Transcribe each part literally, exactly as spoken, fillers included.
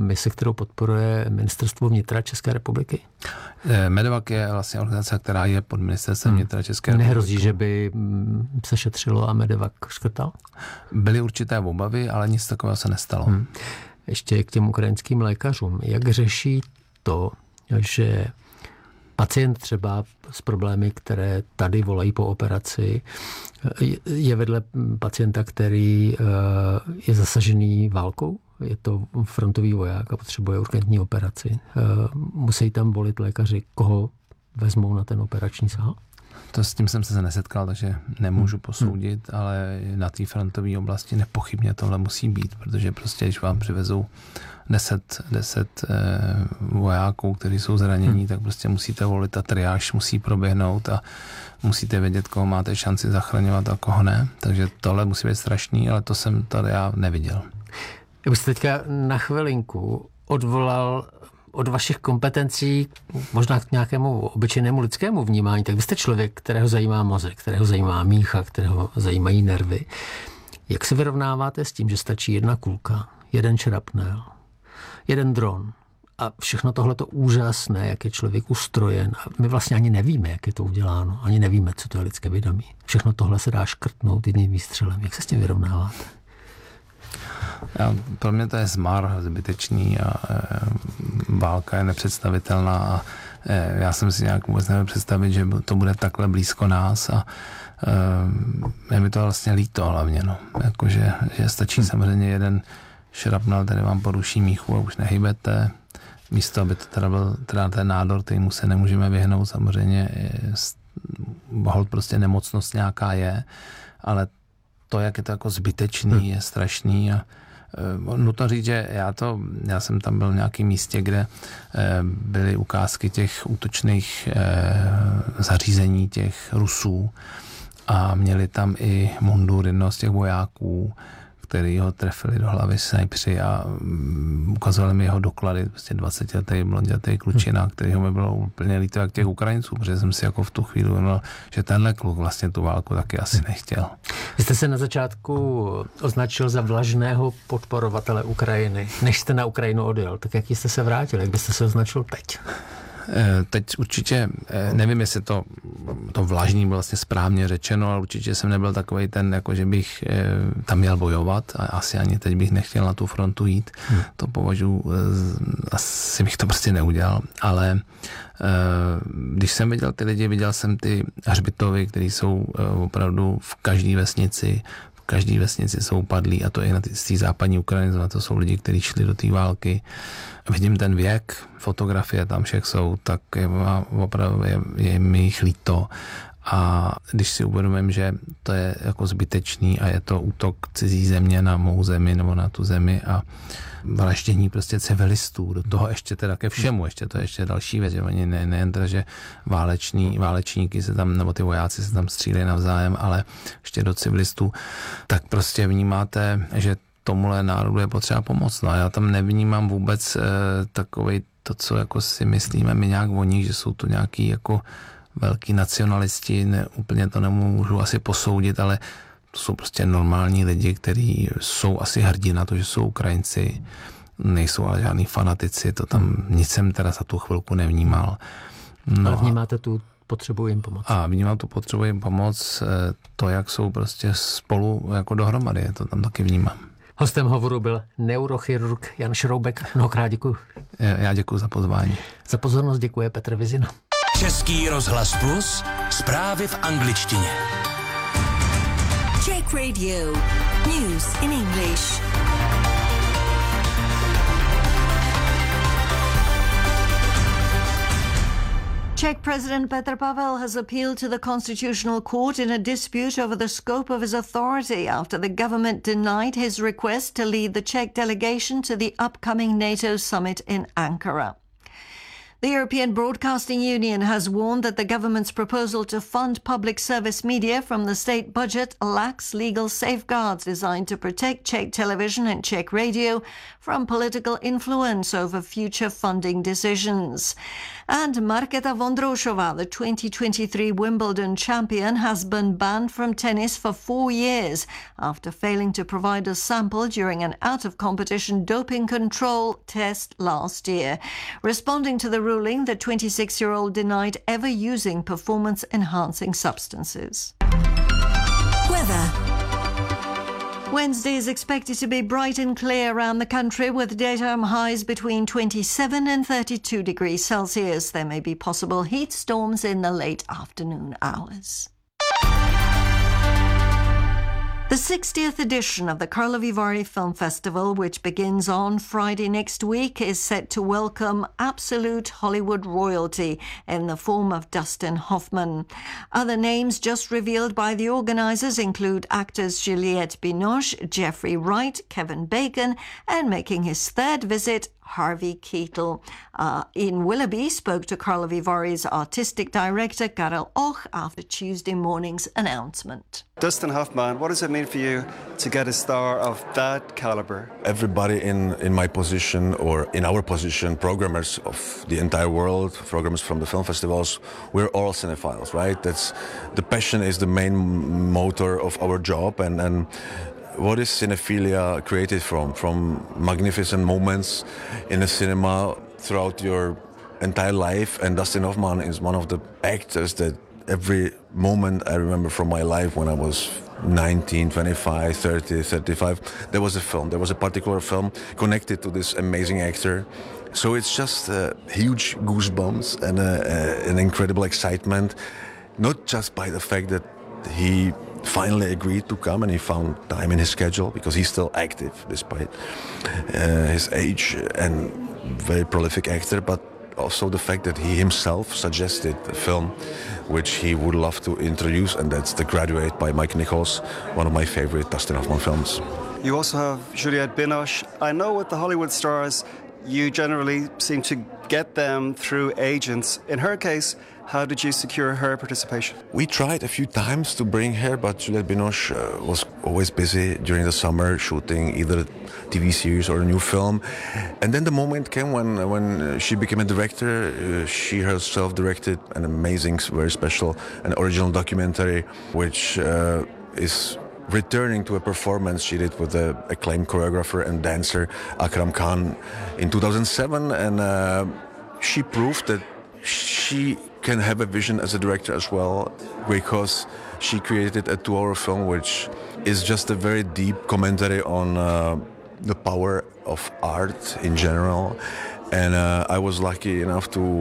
mise, kterou podporuje Ministerstvo vnitra České republiky? MEDEVAC je vlastně organizace, která je pod Ministerstvem vnitra České republiky. Nehrozí, že by se šetřilo a MEDEVAC škrtal? Byly určité obavy, ale nic takového se nestalo. Hmm. Ještě k těm ukrajinským lékařům. Jak řeší to, že pacient třeba s problémy, které tady volají po operaci, je vedle pacienta, který je zasažený válkou? Je to frontový voják a potřebuje urgentní operaci. Musí tam volit lékaři, koho vezmou na ten operační sál? To s tím jsem se nesetkal, takže nemůžu posoudit, hmm. ale na té frontové oblasti nepochybně tohle musí být, protože prostě, když vám přivezou deset, deset eh, vojáků, kteří jsou zranění, hmm. tak prostě musíte volit a triáž musí proběhnout a musíte vědět, koho máte šanci zachraňovat a koho ne. Takže tohle musí být strašný, ale to jsem tady já neviděl. Já bych se teďka na chvilinku odvolal od vašich kompetencí možná k nějakému obyčejnému lidskému vnímání, tak vy jste člověk, kterého zajímá mozek, kterého zajímá mícha, kterého zajímají nervy. Jak se vyrovnáváte s tím, že stačí jedna kulka, jeden šrapnel, jeden dron a všechno tohleto úžasné, jak je člověk ustrojen a my vlastně ani nevíme, jak je to uděláno, ani nevíme, co to je lidské vědomí. Všechno tohle se dá škrtnout jedním výstřelem. Jak se s tím vyrovnáváte? Já, pro mě to je zmar zbytečný a e, válka je nepředstavitelná a e, já jsem si nějak vůbec neměl představit, že to bude takhle blízko nás a e, je mi to vlastně líto hlavně, no. Jakože, že stačí samozřejmě jeden šrapnel, který vám poruší míchu a už nehybete. Místo, aby to teda byl teda ten nádor, kterýmu se nemůžeme vyhnout, samozřejmě hold prostě nemocnost nějaká je, ale to, jak je to jako zbytečný, hmm. je strašný a e, nutno říct, že já to, já jsem tam byl v nějakém místě, kde e, byly ukázky těch útočných e, zařízení těch Rusů a měli tam i mundur jednoho z těch vojáků, který ho trefili do hlavy snajpři a um, ukazovali mi jeho doklady, prostě dvacetiletý blondětý klučina, který ho mi bylo úplně líto jak těch Ukrajinců, protože jsem si jako v tu chvíli uvědomil, že tenhle kluk vlastně tu válku taky asi nechtěl. Vy jste se na začátku označil za vlažného podporovatele Ukrajiny. Než jste na Ukrajinu odjel, tak jak jste se vrátil? Jak byste se označil teď? Teď určitě, nevím, jestli to, to vlažný bylo vlastně správně řečeno, ale určitě jsem nebyl takovej ten, jako že bych tam měl bojovat a asi ani teď bych nechtěl na tu frontu jít. Hmm. To považuji, asi bych to prostě neudělal, ale když jsem viděl ty lidi, viděl jsem ty hřbitovy, které jsou opravdu v každé vesnici, v každé vesnici jsou padlí a to i na té západní Ukrajině, na to jsou lidi, kteří šli do té války. Vidím ten věk, fotografie tam všech jsou, tak je, opravdu je, je mi jich líto. A když si uvědomím, že to je jako zbytečný a je to útok cizí země na mou zemi nebo na tu zemi a vraždění prostě civilistů, do toho ještě teda ke všemu, ještě to je ještě další věc, že oni ne, nejen teda, že váleční, válečníky se tam, nebo ty vojáci se tam střílejí navzájem, ale ještě do civilistů, tak prostě vnímáte, že tomuhle národu je potřeba pomoct. No a já tam nevnímám vůbec e, takovej to, co jako si myslíme my nějak o nich, že jsou to nějaký jako velký nacionalisti, ne, úplně to nemůžu asi posoudit, ale to jsou prostě normální lidi, kteří jsou asi hrdí na to, že jsou Ukrajinci, nejsou ale žádný fanatici, to tam nic jsem teda za tu chvilku nevnímal. No, ale vnímáte tu potřebu jim pomoct. A vnímám tu potřebu jim pomoct, to, jak jsou prostě spolu jako dohromady, to tam taky vnímám. Hostem hovoru byl neurochirurg Jan Šroubek. Mnohokrát děkuji. Já děkuji za pozvání. Za pozornost děkuje Petr Vizina. Český rozhlas Plus, zprávy v angličtině. Czech Radio, news in English. Czech President Petr Pavel has appealed to the Constitutional Court in a dispute over the scope of his authority after the government denied his request to lead the Czech delegation to the upcoming NATO summit in Ankara. The European Broadcasting Union has warned that the government's proposal to fund public service media from the state budget lacks legal safeguards designed to protect Czech television and Czech radio from political influence over future funding decisions. And Markéta Vondroušová, the twenty twenty-three Wimbledon champion, has been banned from tennis for four years after failing to provide a sample during an out-of-competition doping control test last year. Responding to the ruling, the twenty-six-year-old denied ever using performance-enhancing substances. Weather. Wednesday is expected to be bright and clear around the country with daytime highs between twenty-seven and thirty-two degrees Celsius. There may be possible heat storms in the late afternoon hours. The sixtieth edition of the Karlovy Vary Film Festival, which begins on Friday next week, is set to welcome absolute Hollywood royalty in the form of Dustin Hoffman. Other names just revealed by the organisers include actors Juliette Binoche, Jeffrey Wright, Kevin Bacon, and making his third visit, Harvey Keitel. Uh, Ian Willoughby spoke to Karlovy Vary's artistic director, Karel Och, after Tuesday morning's announcement. Dustin Hoffman, what does it mean for you to get a star of that caliber? Everybody in, in my position or in our position, programmers of the entire world, programmers from the film festivals, we're all cinephiles, right? That's the passion is the main motor of our job, and, and what is cinephilia created from? From magnificent moments in a cinema throughout your entire life, and Dustin Hoffman is one of the actors that every moment I remember from my life when I was nineteen, twenty-five, thirty, thirty-five, there was a film, there was a particular film connected to this amazing actor. So it's just uh, huge goosebumps and uh, uh, an incredible excitement, not just by the fact that he finally agreed to come and he found time in his schedule, because he's still active despite uh, his age and very prolific actor, but also the fact that he himself suggested a film which he would love to introduce, and that's The Graduate by Mike Nichols, one of my favorite Dustin Hoffman films. You also have Juliette Binoche. I know with the Hollywood stars, you generally seem to get them through agents. In her case, how did you secure her participation? We tried a few times to bring her, but Juliette Binoche uh, was always busy during the summer shooting either a T V series or a new film. And then the moment came when when she became a director. Uh, she herself directed an amazing, very special and original documentary, which uh, is returning to a performance she did with the acclaimed choreographer and dancer Akram Khan in two thousand seven, and uh, she proved that she can have a vision as a director as well, because she created a two-hour film which is just a very deep commentary on uh, the power of art in general. And uh, I was lucky enough to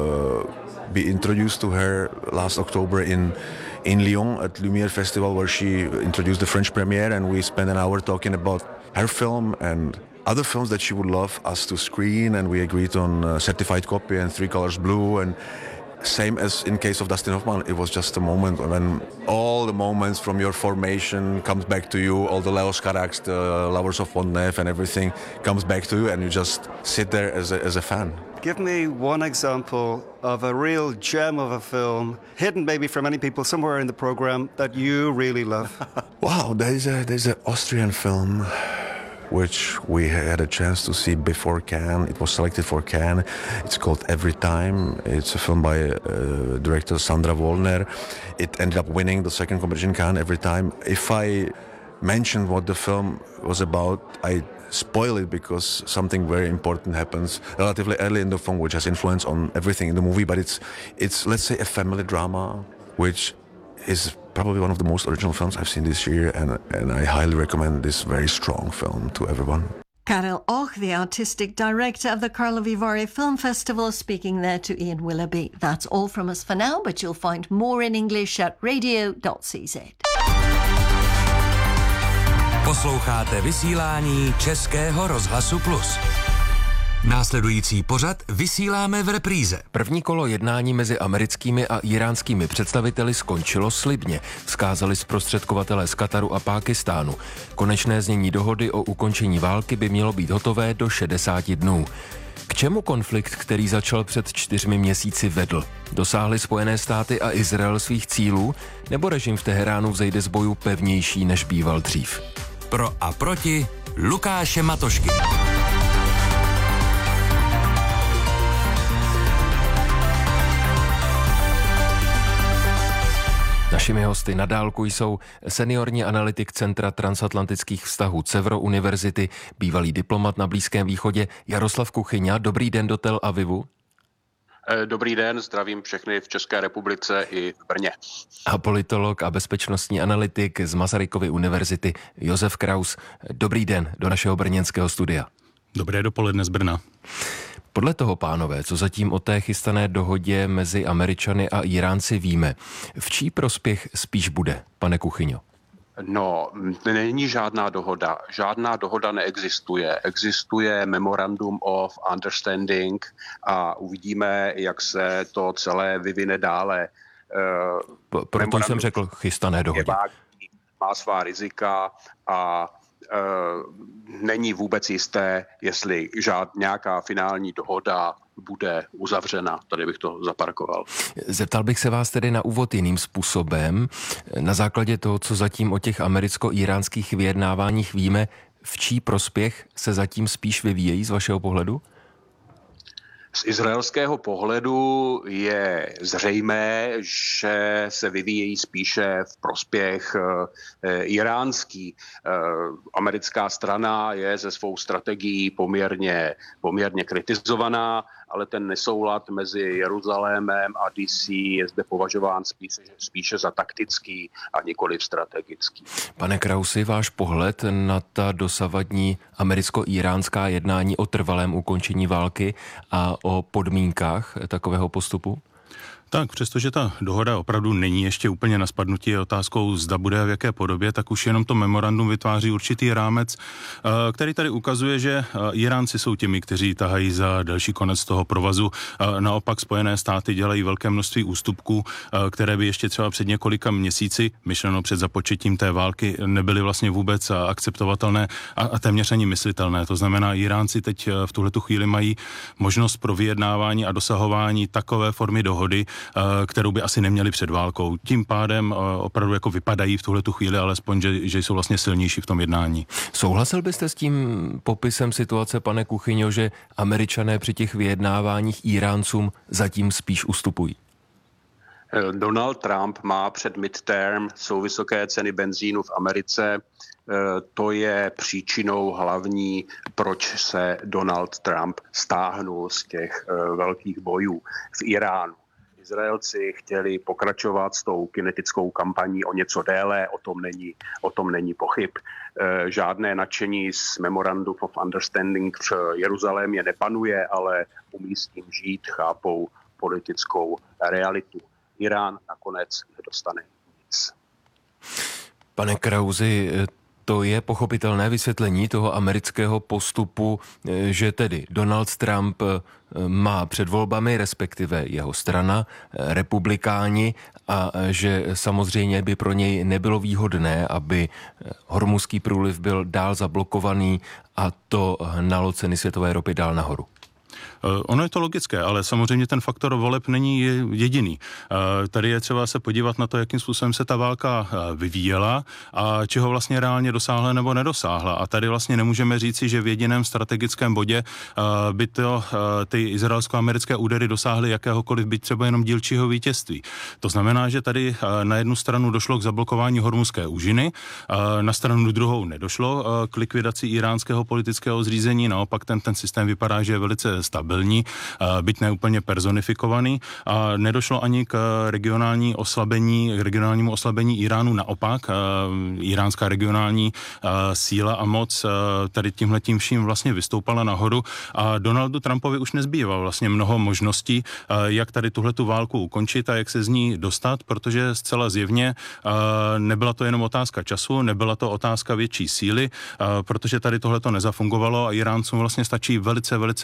uh, be introduced to her last October in in Lyon at Lumière Festival, where she introduced the French premiere, and we spent an hour talking about her film and other films that she would love us to screen, and we agreed on a certified copy and Three Colors Blue. And same as in case of Dustin Hoffman, it was just a moment when all the moments from your formation comes back to you, all the Leos Carax, the Lovers of Pont-Neuf and everything comes back to you, and you just sit there as a, as a fan. Give me one example of a real gem of a film, hidden maybe from many people somewhere in the program, that you really love. Wow, there's a there's an Austrian film which we had a chance to see before Cannes. It was selected for Cannes. It's called Every Time. It's a film by uh, director Sandra Wollner. It ended up winning the second competition in Cannes Every Time. If I mention what the film was about, I spoil it, because something very important happens relatively early in the film which has influence on everything in the movie. But it's it's let's say a family drama, which is probably one of the most original films I've seen this year, and, and I highly recommend this very strong film to everyone. Karel Och, the artistic director of the Karlovy Vary Film Festival, speaking there to Ian Willoughby. That's all from us for now, but you'll find more in English at radio dot c z. Posloucháte vysílání Českého rozhlasu Plus. Následující pořad vysíláme v repríze. První kolo jednání mezi americkými a íránskými představiteli skončilo slibně, vzkázali zprostředkovatelé z Kataru a Pákistánu. Konečné znění dohody o ukončení války by mělo být hotové do šedesáti dnů. K K čemu konflikt, který začal před čtyřmi měsíci, vedl? Dosáhly Spojené státy a Izrael svých cílů, nebo režim v Teheránu vzejde z bojů pevnější, než býval dřív? Pro a proti Lukáše Matošky. Našimi hosty na dálku jsou seniorní analytik Centra transatlantických vztahů Cevro univerzity, bývalý diplomat na Blízkém východě Jaroslav Kuchyňa. Dobrý den do Tel Avivu. Dobrý den, zdravím všechny v České republice i v Brně. A politolog a bezpečnostní analytik z Masarykovy univerzity Josef Kraus. Dobrý den do našeho brněnského studia. Dobré dopoledne z Brna. Podle toho, pánové, co zatím o té chystané dohodě mezi Američany a Iránci víme, v čí prospěch spíš bude, pane Kuchyňo? No, není žádná dohoda. Žádná dohoda neexistuje. Existuje Memorandum of Understanding a uvidíme, jak se to celé vyvine dále. P- proto jsem řekl chystané dohodě. Má svá rizika a Uh, není vůbec jisté, jestli žád, nějaká finální dohoda bude uzavřena. Tady bych to zaparkoval. Zeptal bych se vás tedy na úvod jiným způsobem. Na základě toho, co zatím o těch americko-iránských vyjednáváních víme, v čí prospěch se zatím spíš vyvíjejí z vašeho pohledu? Z izraelského pohledu je zřejmé, že se vyvíjejí spíše v prospěch e, iránský. E, americká strana je ze svou strategií poměrně, poměrně kritizovaná, ale ten nesoulad mezi Jeruzalémem a D C je zde považován spíše, spíše za taktický a nikoliv strategický. Pane Krausi, váš pohled na ta dosavadní americko-iránská jednání o trvalém ukončení války a o podmínkách takového postupu? Tak, přestože ta dohoda opravdu není ještě úplně na spadnutí, je otázkou, zda bude a v jaké podobě, tak už jenom to memorandum vytváří určitý rámec, který tady ukazuje, že Iránci jsou těmi, kteří tahají za další konec toho provazu. Naopak Spojené státy dělají velké množství ústupků, které by ještě třeba před několika měsíci, myšleno před započetím té války, nebyly vlastně vůbec akceptovatelné a téměř ani myslitelné. To znamená, Iránci teď v tuhletu chvíli mají možnost pro vyjednávání a dosahování takové formy dohody, kterou by asi neměli před válkou. Tím pádem opravdu jako vypadají v tuhletu chvíli, alespoň, že, že jsou vlastně silnější v tom jednání. Souhlasil byste s tím popisem situace, pane Kuchyňo, že Američané při těch vyjednáváních Iráncům zatím spíš ustupují? Donald Trump má před midterm, jsou vysoké ceny benzínu v Americe. To je příčinou hlavní, proč se Donald Trump stáhnul z těch velkých bojů v Iránu. Izraelci chtěli pokračovat s tou kinetickou kampaní o něco déle, o tom není, o tom není pochyb. E, žádné nadšení z Memorandum of Understanding v Jeruzalémě nepanuje, ale umí s tím žít, chápou politickou realitu. Irán nakonec nedostane nic. Pane Krausi, to je pochopitelné vysvětlení toho amerického postupu, že tedy Donald Trump má před volbami, respektive jeho strana, republikáni, a že samozřejmě by pro něj nebylo výhodné, aby Hormuzský průliv byl dál zablokovaný a to hnalo ceny světové ropy dál nahoru. Ono je to logické, ale samozřejmě ten faktor voleb není jediný. Tady je třeba se podívat na to, jakým způsobem se ta válka vyvíjela a čeho vlastně reálně dosáhla nebo nedosáhla. A tady vlastně nemůžeme říci, že v jediném strategickém bodě by to ty izraelsko-americké údery dosáhly jakéhokoliv, byť třeba jenom dílčího vítězství. To znamená, že tady na jednu stranu došlo k zablokování Hormuzské úžiny, na stranu druhou nedošlo k likvidaci iránského politického zřízení, naopak ten, ten systém vypadá, že je velice stabilní, byť neúplně personifikovaný a nedošlo ani k regionální oslabení, regionálnímu oslabení Iránu, naopak iránská regionální síla a moc tady tímhletím vším vlastně vystoupala nahoru a Donaldu Trumpovi už nezbývá vlastně mnoho možností, jak tady tuhletu válku ukončit a jak se z ní dostat, protože zcela zjevně nebyla to jenom otázka času, nebyla to otázka větší síly, protože tady tohleto nezafungovalo a Iráncům vlastně stačí velice, velice málo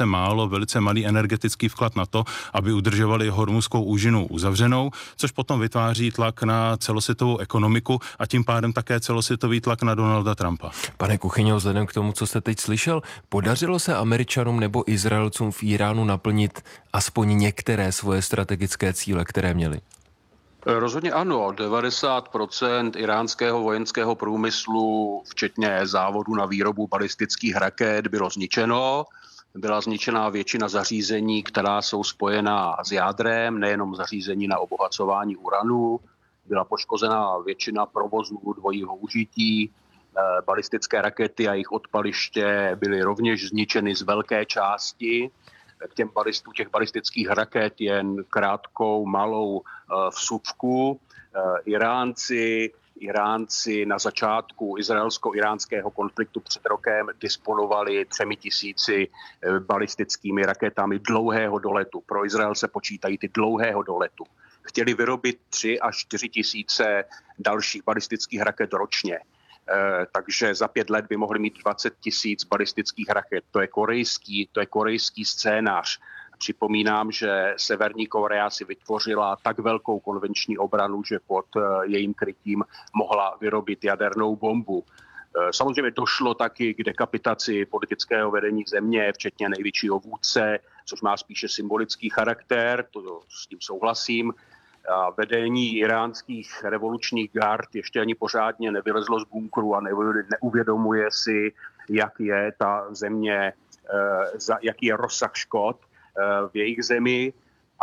velice malý energetický vklad na to, aby udržovali Hormuzskou úžinu uzavřenou, což potom vytváří tlak na celosvětovou ekonomiku a tím pádem také celosvětový tlak na Donalda Trumpa. Pane Kuchyňo, vzhledem k tomu, co jste teď slyšel, podařilo se Američanům nebo Izraelcům v Iránu naplnit aspoň některé svoje strategické cíle, které měli? Rozhodně ano. devadesát procent iránského vojenského průmyslu, včetně závodu na výrobu balistických raket, bylo zničeno. Byla zničená většina zařízení, která jsou spojená s jádrem, nejenom zařízení na obohacování uranu. Byla poškozená většina provozů dvojího užití. Balistické rakety a jejich odpaliště byly rovněž zničeny z velké části. K těm balistů, těch balistických raket jen krátkou, malou vsuvku. Iránci, Iránci na začátku izraelsko-iránského konfliktu před rokem disponovali třemi tisíci balistickými raketami dlouhého doletu. Pro Izrael se počítají ty dlouhého doletu. Chtěli vyrobit tři až čtyři tisíce dalších balistických raket ročně. Takže za pět let by mohli mít dvacet tisíc balistických raket. To je korejský, to je korejský scénář. Připomínám, že Severní Korea si vytvořila tak velkou konvenční obranu, že pod jejím krytím mohla vyrobit jadernou bombu. Samozřejmě došlo taky k dekapitaci politického vedení země, včetně největšího vůdce, což má spíše symbolický charakter, to s tím souhlasím. A vedení iránských revolučních gard ještě ani pořádně nevylezlo z bunkru a neuvědomuje si, jak je ta země, jaký je rozsah škod v jejich zemi.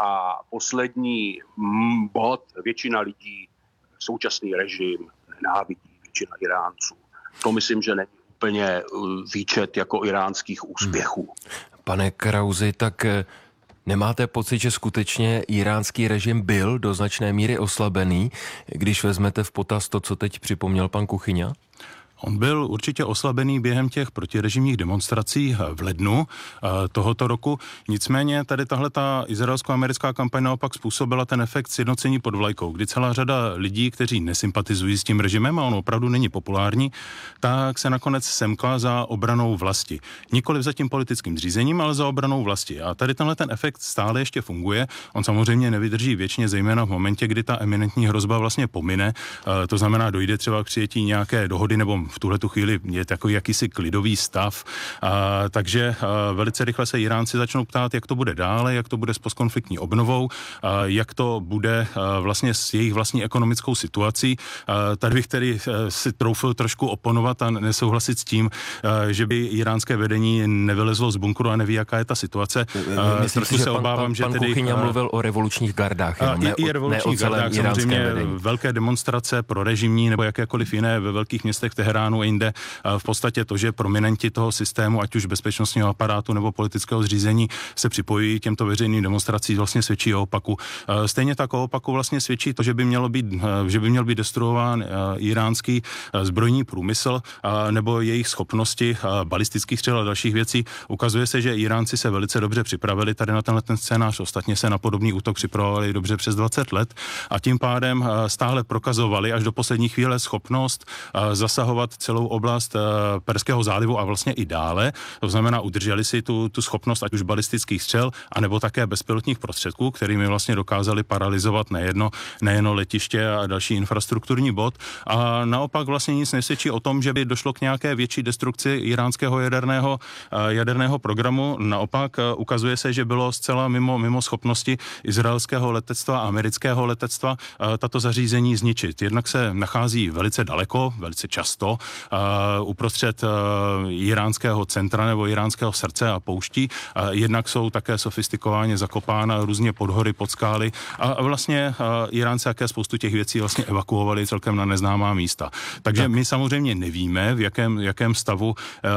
A poslední bod, většina lidí současný režim nenávidí, většina Iránců. To myslím, že není úplně výčet jako iránských úspěchů. Pane Krausi, tak nemáte pocit, že skutečně iránský režim byl do značné míry oslabený, když vezmete v potaz to, co teď připomněl pan Kuchyňa? On byl určitě oslabený během těch protirežimních demonstrací v lednu tohoto roku. Nicméně tady tahle ta izraelsko-americká kampaň naopak způsobila ten efekt sjednocení pod vlajkou, kdy celá řada lidí, kteří nesympatizují s tím režimem a on opravdu není populární, tak se nakonec semkla za obranou vlasti. Nikoliv za tím politickým zřízením, ale za obranou vlasti. A tady tenhle ten efekt stále ještě funguje. On samozřejmě nevydrží věčně, zejména v momentě, kdy ta eminentní hrozba vlastně pomine. To znamená, dojde třeba k přijetí nějaké dohody nebo v tuhle tu chvíli je takový jakýsi klidový stav, a, takže a, velice rychle se Iránci začnou ptát, jak to bude dále, jak to bude s postkonfliktní obnovou, a, jak to bude a, vlastně s jejich vlastní ekonomickou situací. A, tady bych tedy a, si troufil trošku oponovat a nesouhlasit s tím, a, že by iránské vedení nevylezlo z bunkru a neví, jaká je ta situace. A, Myslím si, že se pan, obávám, pan, že pan tedy, Kuchyňa mluvil o revolučních gardách. Jenom, ne, i revolučních gardách, samozřejmě vedení. Velké demonstrace pro režimní nebo jakékoliv jiné ve velkých městech Teheránu a jinde. V podstatě to, že prominenti toho systému, ať už bezpečnostního aparátu nebo politického zřízení, se připojí těmto veřejným demonstracím, vlastně svědčí o opaku. Stejně tak o opaku vlastně svědčí to, že by mělo být, že by měl být destruován iránský zbrojní průmysl nebo jejich schopnosti balistických střel a dalších věcí. Ukazuje se, že Iránci se velice dobře připravili tady na tenhle ten scénář. Ostatně se na podobný útok připravovali dobře přes dvacet let a tím pádem stále prokazovali až do poslední chvíle schopnost zasahovat celou oblast Perského zálivu a vlastně i dále. To znamená, udrželi si tu, tu schopnost ať už balistických střel, anebo také bezpilotních prostředků, kterými vlastně dokázali paralyzovat nejedno, nejedno letiště a další infrastrukturní bod. A naopak vlastně nic nesvědčí o tom, že by došlo k nějaké větší destrukci iránského jaderného, jaderného programu. Naopak ukazuje se, že bylo zcela mimo, mimo schopnosti izraelského letectva a amerického letectva tato zařízení zničit. Jednak se nachází velice daleko, velice často, Uh, uprostřed uh, iránského centra nebo iránského srdce a pouští. Uh, jednak jsou také sofistikovaně zakopána různě pod hory, pod skály a vlastně uh, Iránci také spoustu těch věcí vlastně evakuovali celkem na neznámá místa. Takže tak. My samozřejmě nevíme, v jakém, jakém stavu uh,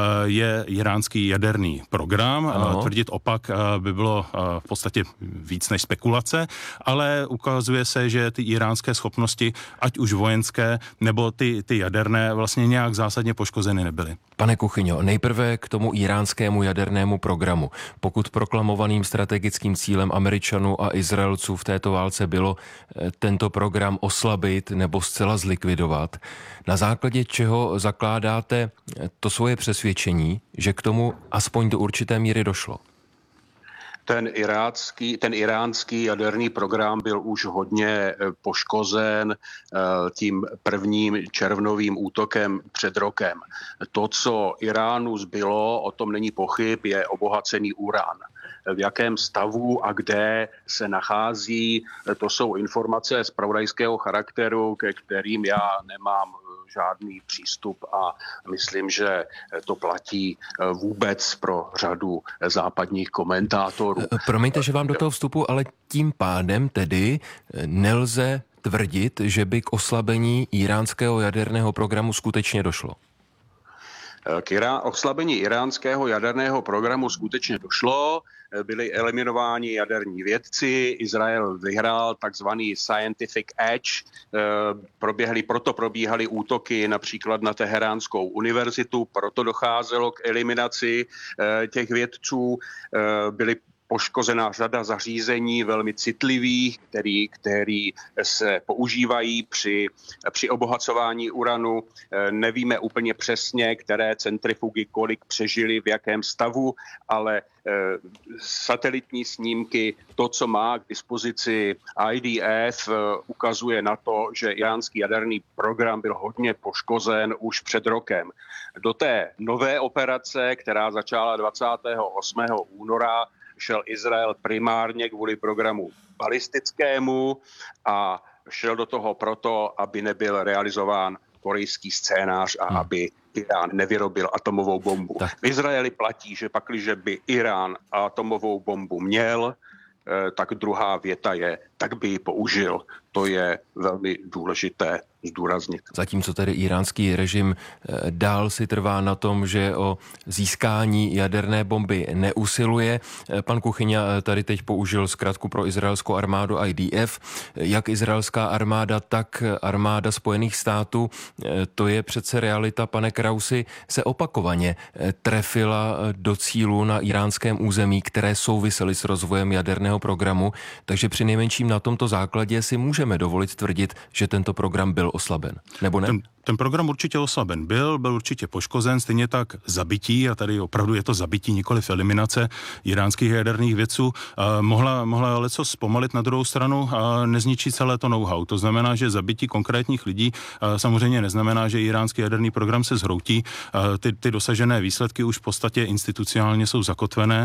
je iránský jaderný program. Uh, tvrdit opak uh, by bylo uh, v podstatě víc než spekulace, ale ukazuje se, že ty iránské schopnosti, ať už vojenské nebo ty, ty jaderné, vlastně nějak zásadně poškozeny nebyly. Pane Kuchyňo, nejprve k tomu iránskému jadernému programu. Pokud proklamovaným strategickým cílem Američanů a Izraelců v této válce bylo tento program oslabit nebo zcela zlikvidovat, na základě čeho zakládáte to svoje přesvědčení, že k tomu aspoň do určité míry došlo? Ten irácký, ten iránský jaderný program byl už hodně poškozen tím prvním červnovým útokem před rokem. To, co Iránu zbylo, o tom není pochyb, je obohacený uran. V jakém stavu a kde se nachází, to jsou informace zpravodajského charakteru, ke kterým já nemám žádný přístup a myslím, že to platí vůbec pro řadu západních komentátorů. Promiňte, že vám do toho vstupu, ale tím pádem tedy nelze tvrdit, že by k oslabení iránského jaderného programu skutečně došlo. K irá- oslabení iránského jaderného programu skutečně došlo. Byli eliminováni jaderní vědci, Izrael vyhrál takzvaný scientific edge, proběhly, proto probíhaly útoky například na Teheránskou univerzitu, proto docházelo k eliminaci těch vědců, byly poškozená řada zařízení velmi citlivých, který, který se používají při, při obohacování uranu. Nevíme úplně přesně, které centrifugy kolik přežily, v jakém stavu, ale satelitní snímky, to, co má k dispozici I D F, ukazuje na to, že iránský jaderný program byl hodně poškozen už před rokem. Do té nové operace, která začala dvacátého osmého února, šel Izrael primárně kvůli programu balistickému a šel do toho proto, aby nebyl realizován korejský scénář a hmm. aby Irán nevyrobil atomovou bombu. Tak. V Izraeli platí, že pakliže by Irán atomovou bombu měl, tak druhá věta je, tak by ji použil. To je velmi důležité zdůraznit. Zatímco tedy iránský režim dál si trvá na tom, že o získání jaderné bomby neusiluje. Pan Kuchyňa tady teď použil zkratku pro izraelskou armádu I D F. Jak izraelská armáda, tak armáda Spojených států, to je přece realita, pane Krausi, se opakovaně trefila do cílu na iránském území, které souvisely s rozvojem jaderného programu, takže při nejmenším na tomto základě si můžeme dovolit tvrdit, že tento program byl oslaben, nebo ne? Ten, ten program určitě oslaben byl, byl určitě poškozen, stejně tak zabití, a tady opravdu je to zabití, nikoliv eliminace iránských jaderných vědců, mohla, mohla leco zpomalit, na druhou stranu a nezničit celé to know-how. To znamená, že zabití konkrétních lidí samozřejmě neznamená, že iránský jaderný program se zhroutí. Ty, ty dosažené výsledky už v podstatě institucionálně jsou zakotvené.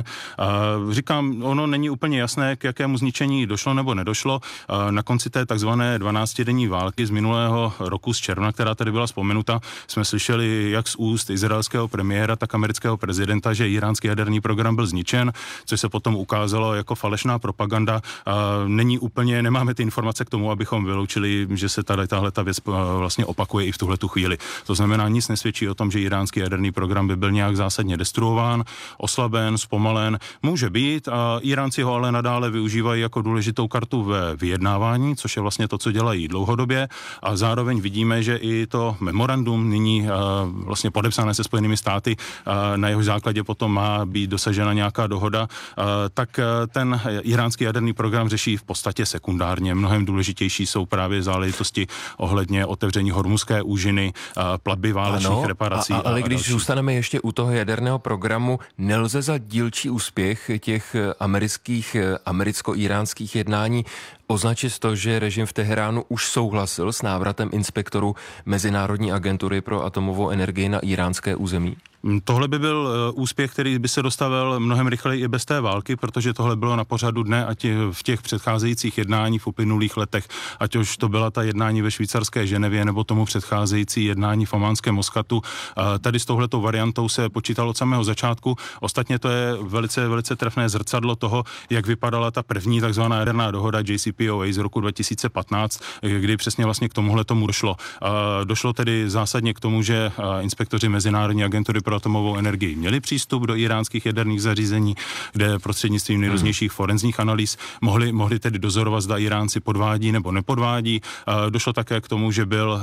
Říkám, ono není úplně jasné, k jakému zničení došlo nebo nedošlo. Na konci té takzvané dvanáctidenní války z minulého roku z června, která tady byla vzpomenuta, jsme slyšeli jak z úst izraelského premiéra, tak amerického prezidenta, že iránský jaderný program byl zničen, což se potom ukázalo jako falešná propaganda. Není úplně, nemáme ty informace k tomu, abychom vyloučili, že se tady tahle ta věc vlastně opakuje i v tuhletu chvíli. To znamená, nic nesvědčí o tom, že iránský jaderný program by byl nějak zásadně destruován, oslaben, zpomalen. Může být, a Iránci ho ale nadále využívají jako důležitou kartu ve vyjednávání, což je vlastně to, co dělají dlouhodobě, a zároveň vidíme, že i to memorandum nyní uh, vlastně podepsané se Spojenými státy, uh, na jeho základě potom má být dosažena nějaká dohoda, uh, tak uh, ten iránský jaderný program řeší v podstatě sekundárně. Mnohem důležitější jsou právě záležitosti ohledně otevření Hormuzské úžiny, uh, platby válečných ano, reparací. A, a, ale a když další. Zůstaneme ještě u toho jaderného programu, nelze za dílčí úspěch těch amerických, americko-iránských jednání označit to, že režim v Teheránu už souhlasil s návratem inspektorů Mezinárodní agentury pro atomovou energii na iránské území? Tohle by byl úspěch, který by se dostavil mnohem rychleji i bez té války, protože tohle bylo na pořadu dne, ať v těch předcházejících jednáních v uplynulých letech, ať už to byla ta jednání ve švýcarské Ženevě nebo tomu předcházející jednání v ománském Moskatu. Tady s touhletou variantou se počítalo od samého začátku. Ostatně to je velice, velice trefné zrcadlo toho, jak vypadala ta první takzvaná jaderná dohoda J C P O A z roku dva tisíce patnáct, kdy přesně vlastně k tomuhle tomu došlo. Došlo tedy zásadně k tomu, že inspektoři Mezinárodní agentury pro atomovou energii měli přístup do iránských jaderných zařízení, kde prostřednictvím nejrůznějších forenzních analýz mohli, mohli tedy dozorovat, zda Iránci podvádí nebo nepodvádí. Došlo také k tomu, že byl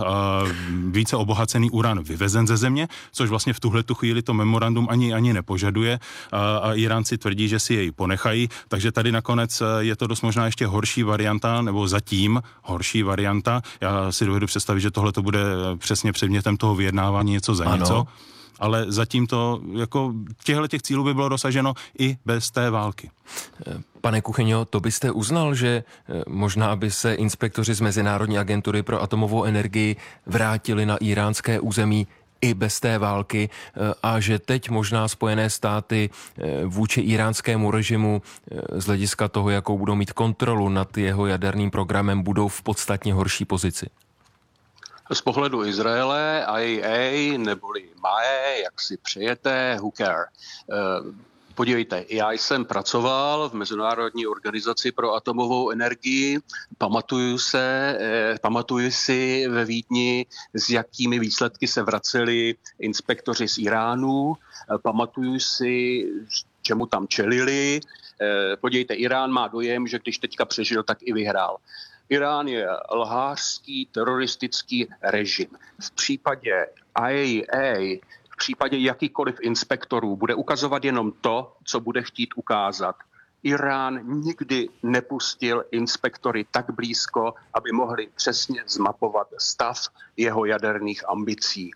více obohacený uran vyvezen ze země, což vlastně v tuhletu chvíli to memorandum ani ani nepožaduje, a Iránci tvrdí, že si jej ponechají, takže tady nakonec je to dost možná ještě horší varianta, nebo zatím horší varianta. Já si dovedu představit, že tohle to bude přesně předmětem toho vyjednávání něco za ano. něco. ale zatím to jako těchto těch cílů by bylo dosaženo i bez té války. Pane Kuchyňo, to byste uznal, že možná by se inspektoři z Mezinárodní agentury pro atomovou energii vrátili na íránské území i bez té války a že teď možná Spojené státy vůči íránskému režimu z hlediska toho, jakou budou mít kontrolu nad jeho jaderným programem, budou v podstatně horší pozici? Z pohledu Izraele, I A E A neboli M A E, jak si přejete, who care. Podívejte, já jsem pracoval v Mezinárodní organizaci pro atomovou energii, pamatuju se, eh, pamatuju si ve Vídni, s jakými výsledky se vraceli inspektoři z Iránu, eh, pamatuju si, čemu tam čelili. Eh, podívejte, Irán má dojem, že když teďka přežil, tak i vyhrál. Irán je lhářský teroristický režim. V případě I A E A v případě jakýkoliv inspektorů bude ukazovat jenom to, co bude chtít ukázat. Irán nikdy nepustil inspektory tak blízko, aby mohli přesně zmapovat stav jeho jaderných ambicí.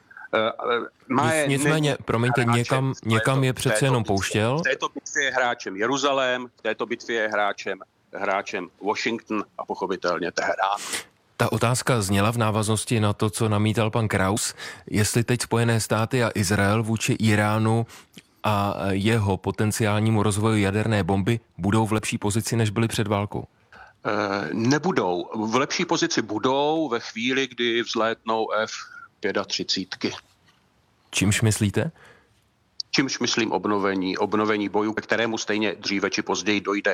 Nic, nicméně, promiňte, někam, někam je přece jenom pouštěl. V této bitvě je hráčem Jeruzalém, v této bitvě je hráčem, hráčem Washington a pochopitelně Teherán. Ta otázka zněla v návaznosti na to, co namítal pan Kraus, jestli teď Spojené státy a Izrael vůči Iránu a jeho potenciálnímu rozvoji jaderné bomby budou v lepší pozici, než byli před válkou. Nebudou. V lepší pozici budou ve chvíli, kdy vzlétnou F třicet pět. Čímž myslíte? Čímž myslím obnovení, obnovení bojů, ke kterému stejně dříve či později dojde.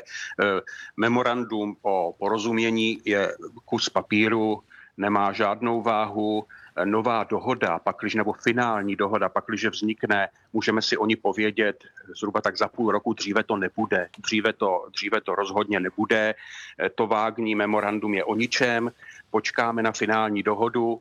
Memorandum o porozumění je kus papíru, nemá žádnou váhu. Nová dohoda, pakliž, nebo finální dohoda, pakliže vznikne, můžeme si o ní povědět zhruba tak za půl roku, dříve to nebude. Dříve to, dříve to rozhodně nebude. To vágní memorandum je o ničem. Počkáme na finální dohodu,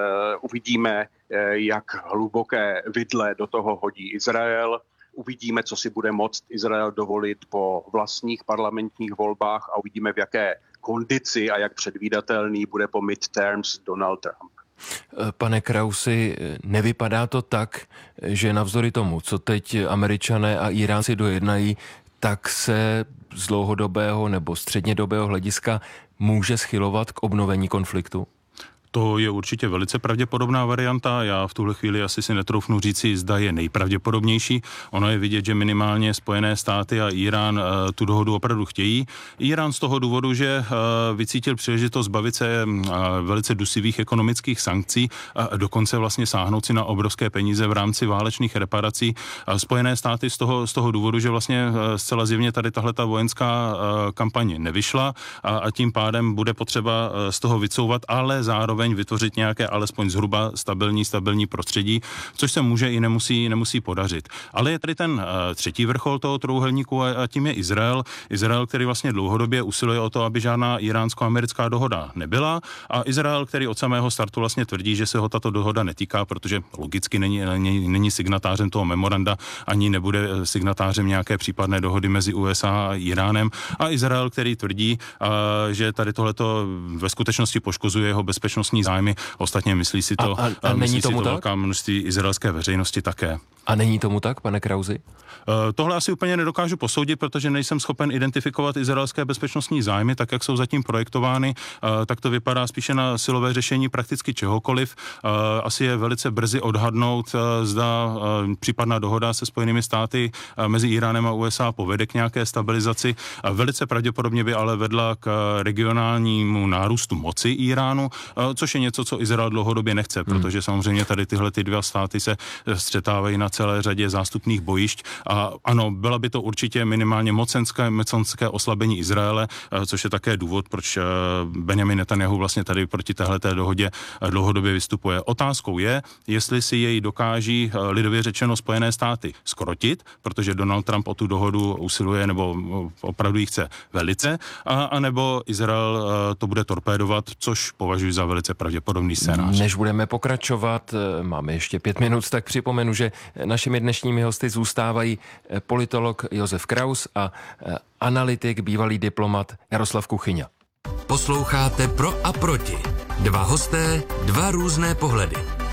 uvidíme, jak hluboké vidle do toho hodí Izrael. Uvidíme, co si bude moct Izrael dovolit po vlastních parlamentních volbách a uvidíme, v jaké kondici a jak předvídatelný bude po midterms Donald Trump. Pane Krausi, nevypadá to tak, že navzdory tomu, co teď Američané a Iránci dojednají, tak se z dlouhodobého nebo střednědobého hlediska může schylovat k obnovení konfliktu? To je určitě velice pravděpodobná varianta. Já v tuhle chvíli asi si netroufnu říci, zda je nejpravděpodobnější. Ono je vidět, že minimálně Spojené státy a Irán uh, tu dohodu opravdu chtějí. Irán z toho důvodu, že uh, vycítil příležitost zbavit se uh, velice dusivých ekonomických sankcí a dokonce vlastně sáhnout si na obrovské peníze v rámci válečných reparací. Uh, Spojené státy z toho, z toho důvodu, že vlastně uh, zcela zjevně tady tahleta vojenská uh, kampaně nevyšla a, a tím pádem bude potřeba uh, z toho vycouvat, ale zároveň vytvořit nějaké alespoň zhruba stabilní, stabilní prostředí, což se může i nemusí, nemusí podařit. Ale je tady ten uh, třetí vrchol toho trouhelníku a, a tím je Izrael. Izrael, který vlastně dlouhodobě usiluje o to, aby žádná iránsko-americká dohoda nebyla a Izrael, který od samého startu vlastně tvrdí, že se ho tato dohoda netýká, protože logicky není, není, není signatářem toho memoranda, ani nebude signatářem nějaké případné dohody mezi U S A a Iránem a Izrael, který tvrdí, uh, že tady tohleto ve skutečnosti poškozuje jeho bezpečnostní zájmy. Ostatně myslí si to, a, a, a myslí není tomu si to tak? velká množství izraelské veřejnosti také. A není tomu tak, pane Krausi? Tohle asi úplně nedokážu posoudit, protože nejsem schopen identifikovat izraelské bezpečnostní zájmy, tak jak jsou zatím projektovány, tak to vypadá spíše na silové řešení prakticky čehokoliv. Asi je velice brzy odhadnout, zda případná dohoda se Spojenými státy mezi Iránem a U S A povede k nějaké stabilizaci. Velice pravděpodobně by ale vedla k regionálnímu nárůstu moci Iránu, což je něco, co Izrael dlouhodobě nechce, hmm. protože samozřejmě tady tyhle ty dva státy se střetávají na celé řadě zástupných bojišť. A ano, byla by to určitě minimálně mocenské, mocenské oslabení Izraele, což je také důvod, proč Benjamin Netanyahu vlastně tady proti téhleté dohodě dlouhodobě vystupuje. Otázkou je, jestli si jej dokáží lidově řečeno Spojené státy skrotit, protože Donald Trump o tu dohodu usiluje nebo opravdu ji chce velice, a, a nebo Izrael to bude torpédovat, což považuji za velice pravděpodobný scénář. Než budeme pokračovat, máme ještě pět minut, tak připomenu, že našimi dnešními hosty zůstávají politolog Josef Kraus a analytik, bývalý diplomat Jaroslav Kuchyňa. Posloucháte Pro a proti. Dva hosté, dva různé pohledy.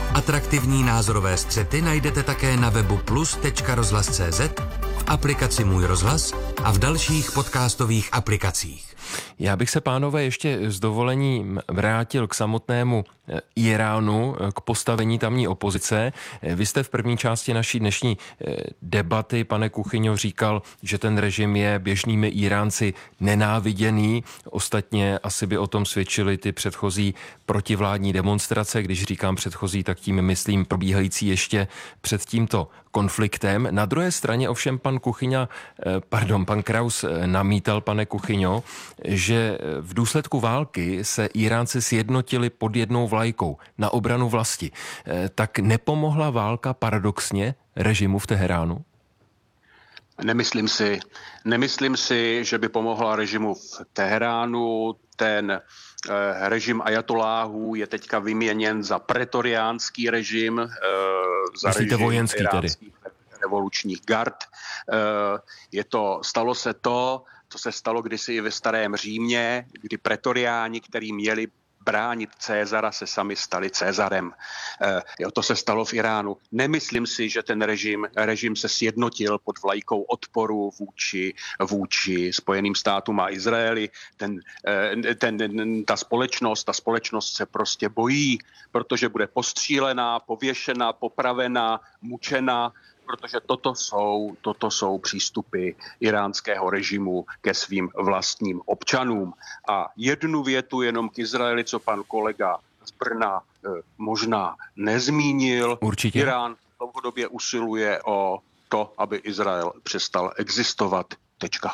Atraktivní názorové střety najdete také na webu plus tečka rozhlas tečka cé zet, v aplikaci Můj rozhlas a v dalších podcastových aplikacích. Já bych se, pánové, ještě s dovolením vrátil k samotnému Iránu, k postavení tamní opozice. Vy jste v první části naší dnešní debaty, pane Kuchyňo, říkal, že ten režim je běžnými Iránci nenáviděný. Ostatně asi by o tom svědčily ty předchozí protivládní demonstrace. Když říkám předchozí, tak tím myslím probíhající ještě před tímto konfliktem. Na druhé straně ovšem pan Kuchyňa, pardon, pan Kraus namítal, pane Kuchyňo, že v důsledku války se Iránci sjednotili pod jednou vlajkou na obranu vlasti. Tak nepomohla válka paradoxně režimu v Teheránu? Nemyslím si. Nemyslím si, že by pomohla režimu v Teheránu. Ten eh, režim ajatoláhů je teďka vyměněn za pretoriánský režim, eh, za Myslíte režim vojenský tedy? Revolučních gard. Eh, je to, stalo se to, co se stalo kdysi i ve Starém Římě, kdy pretoriáni, kteří měli bránit Cézara, se sami stali Cézarem. E, jo, to se stalo v Iránu. Nemyslím si, že ten režim, režim se sjednotil pod vlajkou odporu vůči, vůči Spojeným státům a Izraeli. Ten, e, ten, ten, ta společnost, ta společnost se prostě bojí, protože bude postřílená, pověšená, popravená, mučena, protože toto jsou, toto jsou přístupy iránského režimu ke svým vlastním občanům. A jednu větu jenom k Izraeli, co pan kolega z Brna e, možná nezmínil. Určitě. Irán dlouhodobě usiluje o to, aby Izrael přestal existovat. Tečka.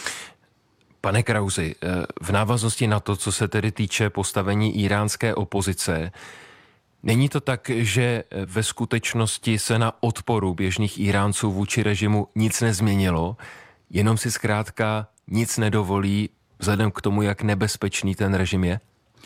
Pane Krausi, v návaznosti na to, co se tedy týče postavení iránské opozice, není to tak, že ve skutečnosti se na odporu běžných Iránců vůči režimu nic nezměnilo, jenom si zkrátka nic nedovolí vzhledem k tomu, jak nebezpečný ten režim je?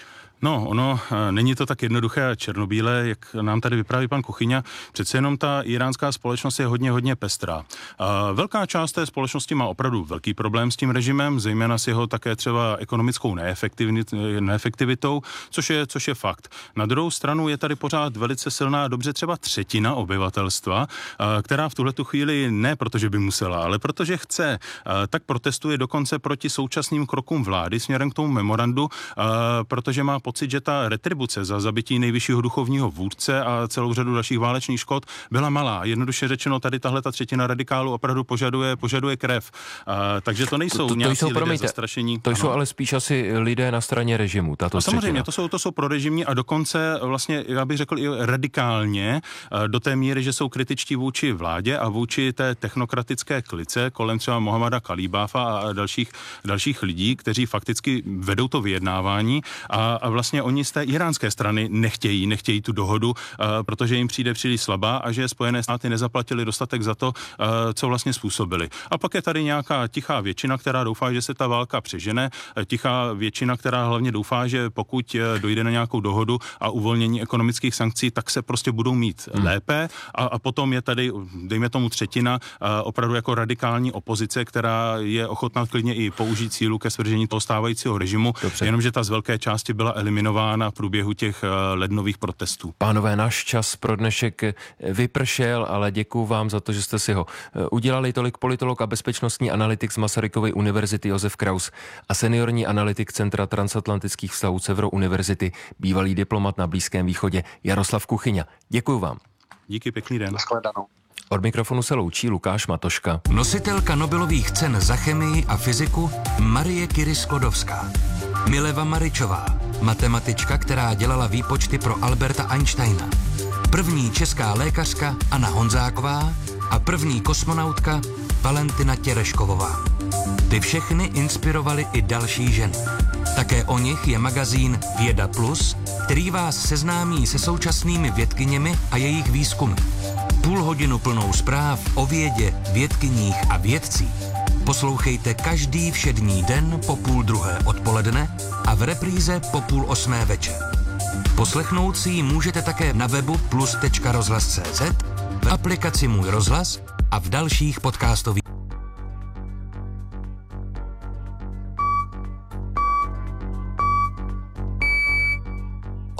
No, ono není to tak jednoduché a černobílé, jak nám tady vypráví pan Kuchyňa. Přece jenom ta iránská společnost je hodně, hodně pestrá. A velká část té společnosti má opravdu velký problém s tím režimem, zejména s jeho také třeba ekonomickou neefektivitou, což je, což je fakt. Na druhou stranu je tady pořád velice silná, dobře třeba třetina obyvatelstva, která v tuhletu chvíli ne protože by musela, ale protože chce, tak protestuje dokonce proti současným krokům vlády směrem k tomu memorandu, protože má pocit, že ta retribuce za zabití nejvyššího duchovního vůdce a celou řadu dalších válečných škod byla malá. Jednoduše řečeno, tady tahle ta třetina radikálů opravdu požaduje, požaduje krev. A, takže to nejsou to, to, to nějací jsou, lidé promiňte, zastrašení. To ano. Jsou ale spíš asi lidé na straně režimu, tato a samozřejmě, třetina. to jsou, to jsou prorežimní a dokonce vlastně, já bych řekl i radikálně, do té míry, že jsou kritičtí vůči vládě a vůči té technokratické klice kolem třeba Mohamada Kalibáfa a dalších, dalších lidí, kteří fakticky vedou to vyjednávání a, a vlastně oni z té iránské strany nechtějí, nechtějí tu dohodu, uh, protože jim přijde příliš slabá a že Spojené státy nezaplatili dostatek za to, uh, co vlastně způsobili. A pak je tady nějaká tichá většina, která doufá, že se ta válka přežene, tichá většina, která hlavně doufá, že pokud dojde na nějakou dohodu a uvolnění ekonomických sankcí, tak se prostě budou mít hmm. lépe a, a potom je tady, dejme tomu třetina, uh, opravdu jako radikální opozice, která je ochotná klidně i použít sílu ke svržení toho stávajícího režimu, Dobře. jenomže ta z velké části byla eliminována v průběhu těch lednových protestů. Pánové, náš čas pro dnešek vypršel, ale děkuju vám za to, že jste si ho udělali. Tolik politolog a bezpečnostní analytik z Masarykovy univerzity Josef Kraus a seniorní analytik Centra transatlantických vztahů Severo univerzity, bývalý diplomat na Blízkém východě Jaroslav Kuchyňa. Děkuju vám. Díky, pěkný den. Nashledanou. Od mikrofonu se loučí Lukáš Matoška. Nositelka Nobelových cen za chemii a fyziku Marie Curie Sklodovská. Mileva Maričová, matematička, která dělala výpočty pro Alberta Einsteina. První česká lékařka Anna Honzáková a první kosmonautka Valentina Tereškovová. Ty všechny inspirovaly i další ženy. Také o nich je magazín Věda Plus, který vás seznámí se současnými vědkyněmi a jejich výzkumy. Půl hodinu plnou zpráv o vědě, vědkyních a vědcích poslouchejte každý všední den po půl druhé odpoledne a v repríze po půl osmé večer. Poslechnout si ji můžete také na webu plus tečka rozhlas tečka cé zet, v aplikaci Můj rozhlas a v dalších podcastových.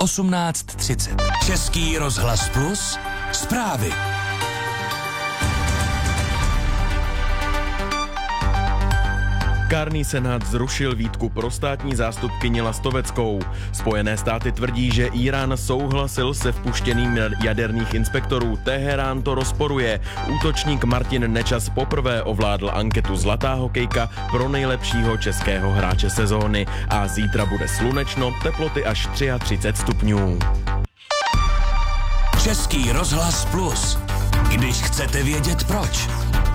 osmnáct třicet. Český rozhlas Plus, zprávy. Kárný senát zrušil výtku pro státní zástupkyni Lastoveckou. Spojené státy tvrdí, že Írán souhlasil se vpuštěním jaderných inspektorů. Teherán to rozporuje. Útočník Martin Nečas poprvé ovládl anketu Zlatá hokejka pro nejlepšího českého hráče sezóny. A zítra bude slunečno, teploty až třicet tři stupňů. Český rozhlas Plus. Když chcete vědět proč.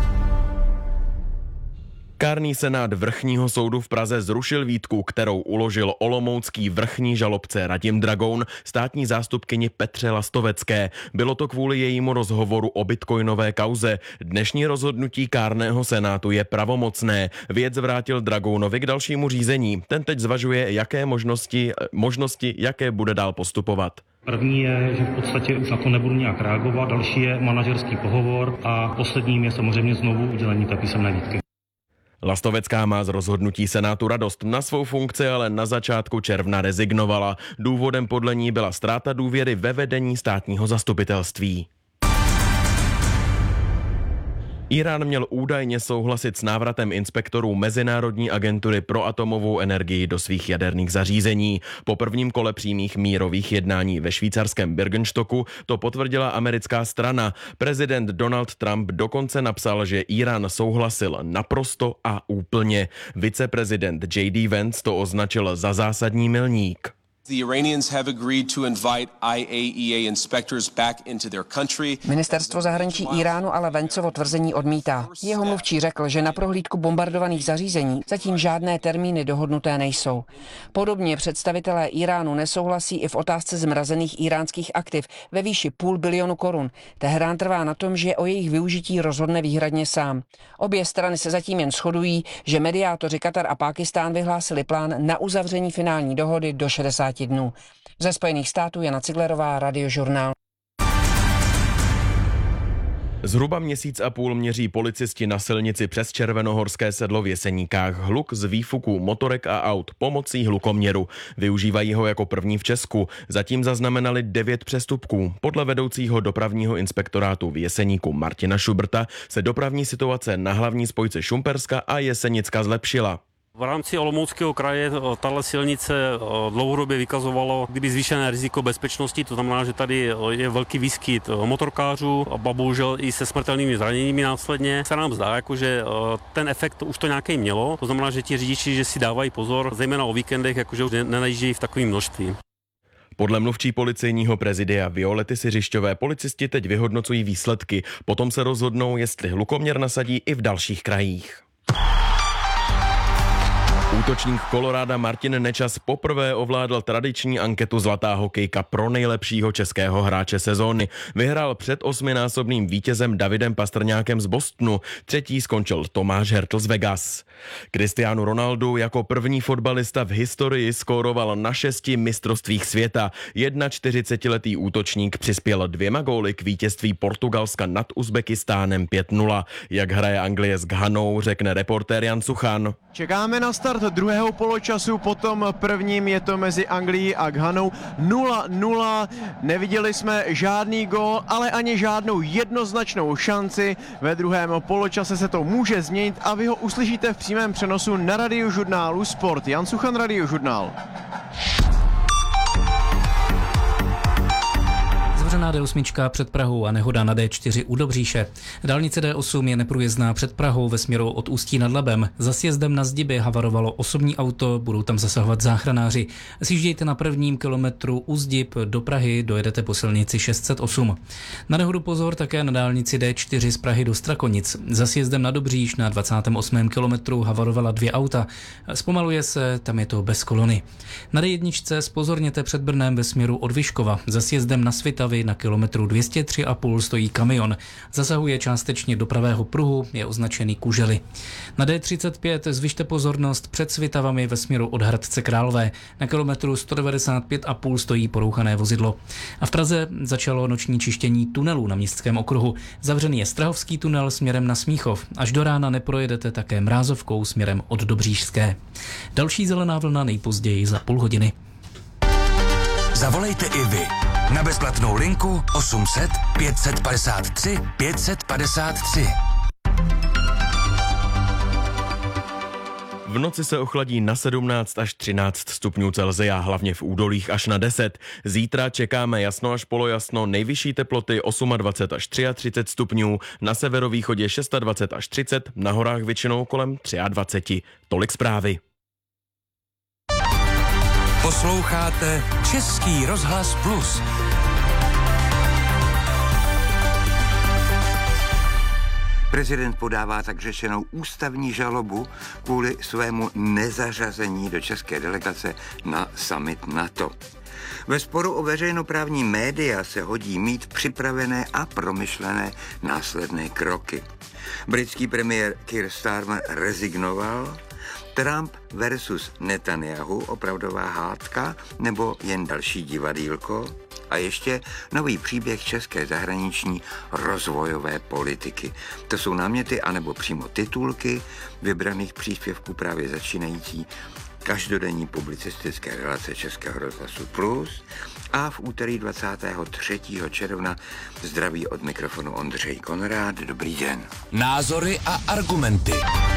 Kárný senát Vrchního soudu v Praze zrušil výtku, kterou uložil olomoucký vrchní žalobce Radim Dragoun státní zástupkyni Petře Lastovecké. Bylo to kvůli jejímu rozhovoru o bitcoinové kauze. Dnešní rozhodnutí Kárného senátu je pravomocné. Věc vrátil Dragounovi k dalšímu řízení. Ten teď zvažuje, jaké možnosti, možnosti jaké bude dál postupovat. První je, že v podstatě už na to nebudu nějak reagovat, další je manažerský pohovor a posledním je samozřejmě znovu udělení té písemné výtky. Lastovecká má z rozhodnutí senátu radost. Na svou funkci ale na začátku června rezignovala. Důvodem podle ní byla ztráta důvěry ve vedení státního zastupitelství. Irán měl údajně souhlasit s návratem inspektorů Mezinárodní agentury pro atomovou energii do svých jaderných zařízení. Po prvním kole přímých mírových jednání ve švýcarském Birkenstocku to potvrdila americká strana. Prezident Donald Trump dokonce napsal, že Irán souhlasil naprosto a úplně. Viceprezident J D Vance to označil za zásadní milník. The Iranians have agreed to invite I A E A inspectors back into their country. Ministerstvo zahraničí Iránu ale Vanceovo tvrzení odmítá. Jeho mluvčí řekl, že na prohlídku bombardovaných zařízení zatím žádné termíny dohodnuté nejsou. Podobně představitelé Iránu nesouhlasí i v otázce zmrazených iránských aktiv ve výši půl bilionu korun. Teherán trvá na tom, že o jejich využití rozhodne výhradně sám. Obě strany se zatím jen shodují, že mediátoři Katar a Pákistán vyhlásili plán na uzavření finální dohody do šedesáti dnů. Ze Spojených států Jana Ciglerová, Radiožurnál. Zhruba měsíc a půl měří policisti na silnici přes Červenohorské sedlo v Jeseníkách hluk z výfuků motorek a aut pomocí hlukoměru. Využívají ho jako první v Česku. Zatím zaznamenali devět přestupků. Podle vedoucího dopravního inspektorátu v Jeseníku Martina Šubrta se dopravní situace na hlavní spojce Šumperska a Jesenicka zlepšila. V rámci Olomouckého kraje tato silnice dlouhodobě vykazovalo kdyby zvýšené riziko bezpečnosti, to znamená, že tady je velký výskyt motorkářů a bohužel i se smrtelnými zraněními následně. Se nám zdá, jako, že ten efekt už to nějaký mělo, to znamená, že ti řidiči že si dávají pozor, zejména o víkendech, jakože už nenajíždějí v takovém množství. Podle mluvčí policejního prezidia Violety Siřišťové policisti teď vyhodnocují výsledky, potom se rozhodnou, jestli hlukoměr nasadí i v dalších krajích. Útočník Koloráda Martin Nečas poprvé ovládl tradiční anketu Zlatá hokejka pro nejlepšího českého hráče sezóny. Vyhrál před osminásobným vítězem Davidem Pastrňákem z Bostonu. Třetí skončil Tomáš Hertl z Vegas. Cristiano Ronaldo jako první fotbalista v historii skóroval na šesti mistrovstvích světa. čtyřicetiletý útočník přispěl dvěma góly k vítězství Portugalska nad Uzbekistánem pět nula. Jak hraje Anglie s Ghanou, řekne reportér Jan Suchan. Čekáme na start druhého poločasu, potom prvním je to mezi Anglií a Ghanou nula nula. Neviděli jsme žádný gól, ale ani žádnou jednoznačnou šanci. Ve druhém poločase se to může změnit a vy ho uslyšíte v přímém přenosu na Radiožurnálu Sport. Jan Suchan, Radiožurnál. Zavřená D osm před Prahou a nehoda na D čtyři u Dobříše. Dálnice D osm je neprůjezdná před Prahou ve směru od Ústí nad Labem. Za sjezdem na Zdiby havarovalo osobní auto, budou tam zasahovat záchranáři. Sjíždějte na prvním kilometru u Zdib do Prahy, dojedete po silnici šest set osm. Na nehodu pozor také na dálnici D čtyři z Prahy do Strakonic. Za sjezdem na Dobříš na dvacátém osmém kilometru havarovala dvě auta. Zpomaluje se, tam je to bez kolony. Na D jedna zpozorněte před Brnem ve směru od Vyškova. Za sjezdem na Svitavy na kilometru dvě stě tři a půl stojí kamion. Zasahuje částečně do pravého pruhu, je označený kužely. Na D třicet pět zvyšte pozornost před Svitavami ve směru od Hradce Králové. Na kilometru sto devadesát pět a půl stojí porouchané vozidlo. A v Praze začalo noční čištění tunelů na Městském okruhu. Zavřený je Strahovský tunel směrem na Smíchov. Až do rána neprojedete také Mrázovkou směrem od Dobříšské. Další zelená vlna nejpozději za půl hodiny. Zavolejte i vy na bezplatnou linku osm set pět padesát tři pět padesát tři. V noci se ochladí na sedmnáct až třináct stupňů Celsia, hlavně v údolích až na deset. Zítra čekáme jasno až polojasno, nejvyšší teploty dvacet osm až třicet tři stupňů, na severovýchodě dvacet šest až třicet, na horách většinou kolem dvacet tři. Tolik zprávy. Posloucháte Český rozhlas Plus. Prezident podává tak řešenou ústavní žalobu kvůli svému nezařazení do české delegace na summit NATO. Ve sporu o veřejnoprávní média se hodí mít připravené a promyšlené následné kroky. Britský premiér Keir Starmer rezignoval, Trump versus Netanyahu, opravdová hádka nebo jen další divadýlko? A ještě nový příběh české zahraniční rozvojové politiky. To jsou náměty anebo přímo titulky vybraných příspěvků právě začínající každodenní publicistické relace Českého rozhlasu Plus a v úterý dvacátého třetího června zdraví od mikrofonu Ondřej Konrád. Dobrý den. Názory a argumenty.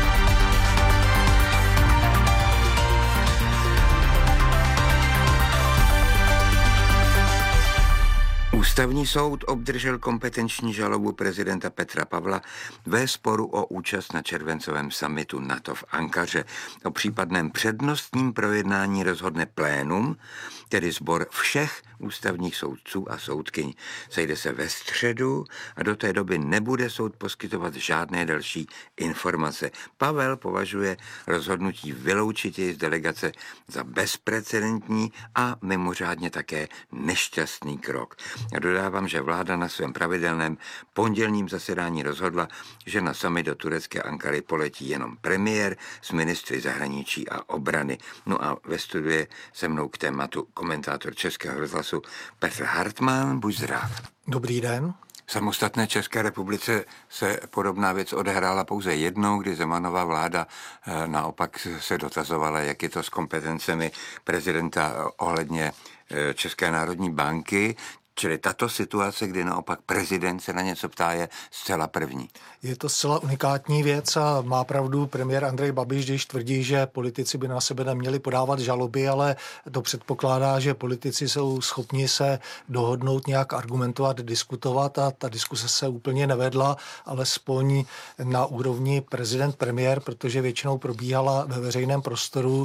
Ústavní soud obdržel kompetenční žalobu prezidenta Petra Pavla ve sporu o účast na červencovém summitu NATO v Ankaře. O případném přednostním projednání rozhodne plénum, tedy sbor všech ústavních soudců a soudkyň. Sejde se ve středu a do té doby nebude soud poskytovat žádné další informace. Pavel považuje rozhodnutí vyloučit jej z delegace za bezprecedentní a mimořádně také nešťastný krok. A dodávám, že vláda na svém pravidelném pondělním zasedání rozhodla, že na summit do turecké Ankary poletí jenom premiér s ministry zahraničí a obrany. No a ve studiu je se mnou k tématu komentátor Českého rozhlasu Petr Hartmann. Buď zdrav. Dobrý den. V samostatné České republice se podobná věc odehrála pouze jednou, kdy Zemanova vláda naopak se dotazovala, jak je to s kompetencemi prezidenta ohledně České národní banky. Čili tato situace, kdy naopak prezident se na něco ptá, je zcela první. Je to zcela unikátní věc a má pravdu premiér Andrej Babiš, když tvrdí, že politici by na sebe neměli podávat žaloby, ale to předpokládá, že politici jsou schopni se dohodnout, nějak argumentovat, diskutovat a ta diskuse se úplně nevedla, alespoň na úrovni prezident-premiér, protože většinou probíhala ve veřejném prostoru,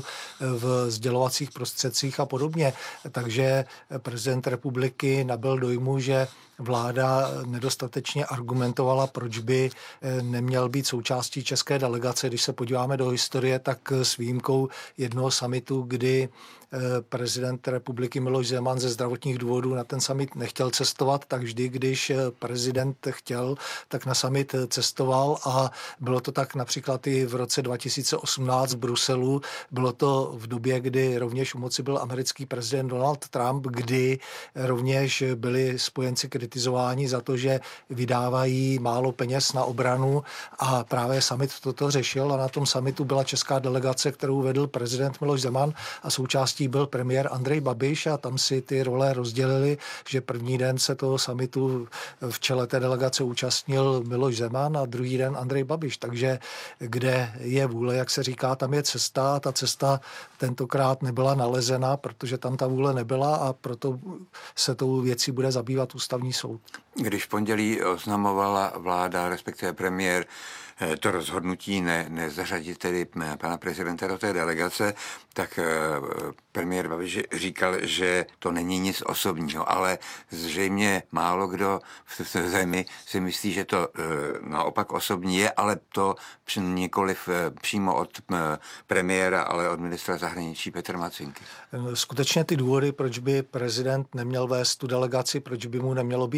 v sdělovacích prostředcích a podobně. Takže prezident republiky nabyl dojmu, že vláda nedostatečně argumentovala, proč by neměl být součástí české delegace. Když se podíváme do historie, tak s výjimkou jednoho summitu, kdy prezident republiky Miloš Zeman ze zdravotních důvodů na ten summit nechtěl cestovat, tak vždy, když prezident chtěl, tak na summit cestoval a bylo to tak například i v roce dva tisíce osmnáct v Bruselu. Bylo to v době, kdy rovněž u moci byl americký prezident Donald Trump, kdy rovněž byli spojenci kritizováni za to, že vydávají málo peněz na obranu a právě summit toto řešil a na tom summitu byla česká delegace, kterou vedl prezident Miloš Zeman a součástí byl premiér Andrej Babiš a tam si ty role rozdělili, že první den se toho summitu v čele té delegace účastnil Miloš Zeman a druhý den Andrej Babiš. Takže kde je vůle, jak se říká, tam je cesta a ta cesta tentokrát nebyla nalezena, protože tam ta vůle nebyla a proto se tou věcí bude zabývat ústavní soud. Když v pondělí oznamovala vláda, respektive premiér, to rozhodnutí ne, nezařadit tedy pana prezidenta do té delegace, tak premiér Babiš říkal, že to není nic osobního, ale zřejmě málo kdo v té zemi si myslí, že to naopak osobní je, ale to nikoliv přímo od premiéra, ale od ministra zahraničí Petra Macinky. Skutečně ty důvody, proč by prezident neměl vést tu delegaci, proč by mu nemělo být vyhověno,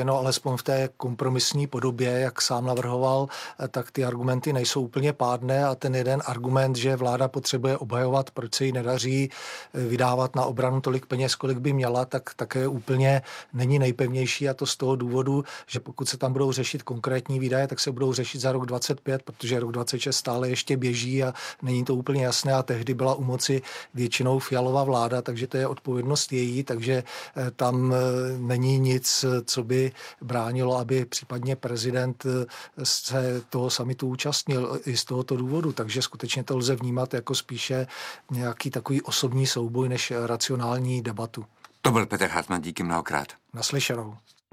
řečeno, alespoň v té kompromisní podobě, jak sám navrhoval, tak ty argumenty nejsou úplně pádné a ten jeden argument, že vláda potřebuje obhajovat, proč se jí nedaří vydávat na obranu tolik peněz, kolik by měla, tak také úplně není nejpevnější, a to z toho důvodu, že pokud se tam budou řešit konkrétní výdaje, tak se budou řešit za rok dvacet pět, protože rok dvacet šest stále ještě běží a není to úplně jasné a tehdy byla u moci většinou Fialova vláda, takže to je odpovědnost její, takže tam není nic, co by bránilo, aby případně prezident se toho summitu účastnil i z tohoto důvodu, takže skutečně to lze vnímat jako spíše nějaký takový osobní souboj než racionální debatu. To byl Petr Hartmann, díky mnohokrát. Naslyšenou.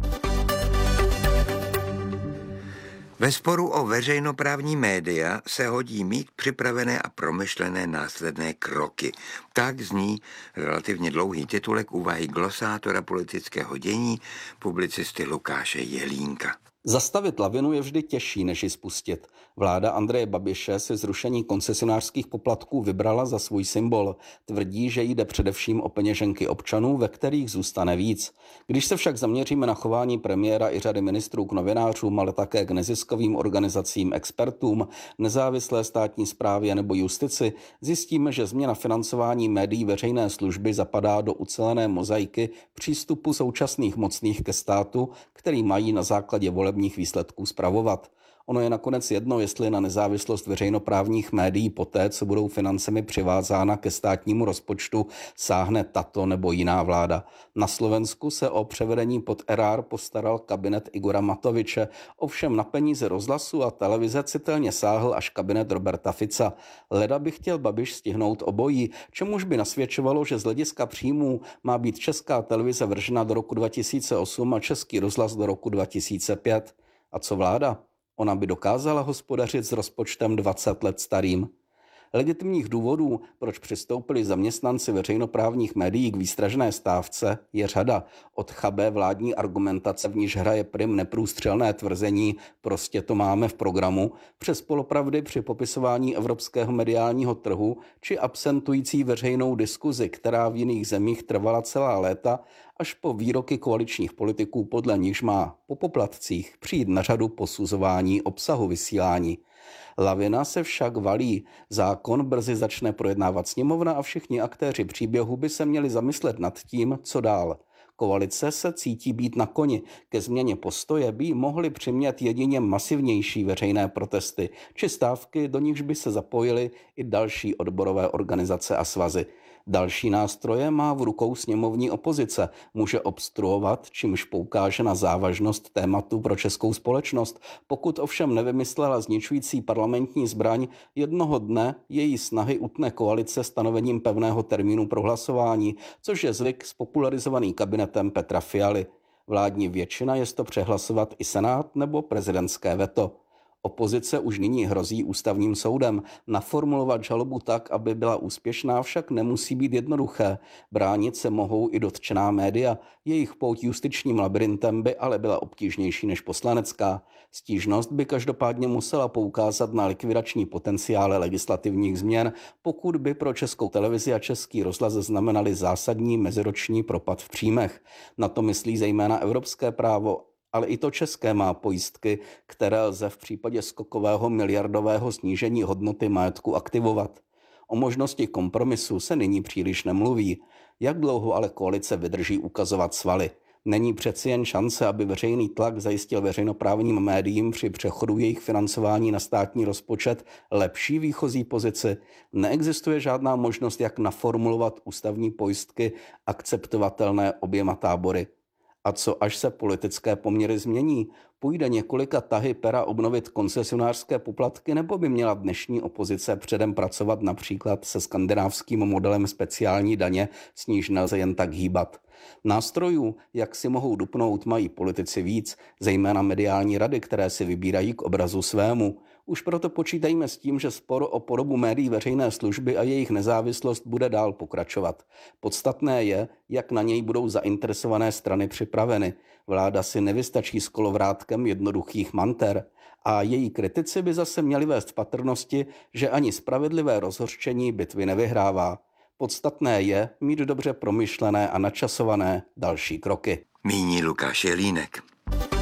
Ve sporu o veřejnoprávní média se hodí mít připravené a promyšlené následné kroky. Tak zní relativně dlouhý titulek úvahy glosátora politického dění, publicisty Lukáše Jelínka. Zastavit lavinu je vždy těžší, než ji spustit. Vláda Andreje Babiše si zrušení koncesionářských poplatků vybrala za svůj symbol. Tvrdí, že jde především o peněženky občanů, ve kterých zůstane víc. Když se však zaměříme na chování premiéra i řady ministrů k novinářům, ale také k neziskovým organizacím, expertům, nezávislé státní správě nebo justici, zjistíme, že změna financování médií veřejné služby zapadá do ucelené mozaiky přístupu současných mocných ke státu, který mají na základě volebních výsledků spravovat. Ono je nakonec jedno, jestli na nezávislost veřejnoprávních médií poté, co budou financemi přivázána ke státnímu rozpočtu, sáhne tato nebo jiná vláda. Na Slovensku se o převedení pod er á er postaral kabinet Igora Matoviče, ovšem na peníze rozhlasu a televize citelně sáhl až kabinet Roberta Fica. Leda by chtěl Babiš stihnout obojí, čemuž by nasvědčovalo, že z hlediska příjmů má být Česká televize vržena do roku dva tisíce osm a Český rozhlas do roku dva tisíce pět. A co vláda? Ona by dokázala hospodařit s rozpočtem dvacet let starým. Legitimních důvodů, proč přistoupili zaměstnanci veřejnoprávních médií k výstražné stávce, je řada. Od chabé vládní argumentace, v níž hraje prim neprůstřelné tvrzení prostě to máme v programu, přes polopravdy při popisování evropského mediálního trhu či absentující veřejnou diskuzi, která v jiných zemích trvala celá léta, až po výroky koaličních politiků, podle nichž má po poplatcích přijít na řadu posuzování obsahu vysílání. Lavina se však valí. Zákon brzy začne projednávat sněmovna a všichni aktéři příběhu by se měli zamyslet nad tím, co dál. Koalice se cítí být na koni. Ke změně postoje by mohly přimět jedině masivnější veřejné protesty či stávky, do nichž by se zapojily i další odborové organizace a svazy. Další nástroje má v rukou sněmovní opozice. Může obstruovat, čímž poukáže na závažnost tématu pro českou společnost. Pokud ovšem nevymyslela zničující parlamentní zbraň, jednoho dne její snahy utne koalice stanovením pevného termínu pro hlasování, což je zvyk spopularizovaný kabinetem Petra Fialy. Vládní většina je to přehlasovat i senát nebo prezidentské veto. Opozice už nyní hrozí ústavním soudem. Naformulovat žalobu tak, aby byla úspěšná, však nemusí být jednoduché. Bránit se mohou i dotčená média. Jejich pouť justičním labirintem by ale byla obtížnější než poslanecká. Stížnost by každopádně musela poukázat na likvidační potenciály legislativních změn, pokud by pro Českou televizi a Český rozhlas znamenaly zásadní meziroční propad v příjmech. Na to myslí zejména evropské právo, ale i to české má pojistky, které lze v případě skokového miliardového snížení hodnoty majetku aktivovat. O možnosti kompromisu se nyní příliš nemluví. Jak dlouho ale koalice vydrží ukazovat svaly? Není přeci jen šance, aby veřejný tlak zajistil veřejnoprávním médiím při přechodu jejich financování na státní rozpočet lepší výchozí pozici? Neexistuje žádná možnost, jak naformulovat ústavní pojistky akceptovatelné oběma tábory. A co až se politické poměry změní? Půjde několika tahy pera obnovit koncesionářské poplatky, nebo by měla dnešní opozice předem pracovat například se skandinávským modelem speciální daně, s níž nelze jen tak hýbat? Nástrojů, jak si mohou dupnout, mají politici víc, zejména mediální rady, které si vybírají k obrazu svému. Už proto počítejme s tím, že spor o podobu médií veřejné služby a jejich nezávislost bude dál pokračovat. Podstatné je, jak na něj budou zainteresované strany připraveny. Vláda si nevystačí s kolovrátkem jednoduchých manter a její kritici by zase měli vést v patrnosti, že ani spravedlivé rozhořčení bitvy nevyhrává. Podstatné je mít dobře promyšlené a načasované další kroky. Míní Lukáš Jelínek.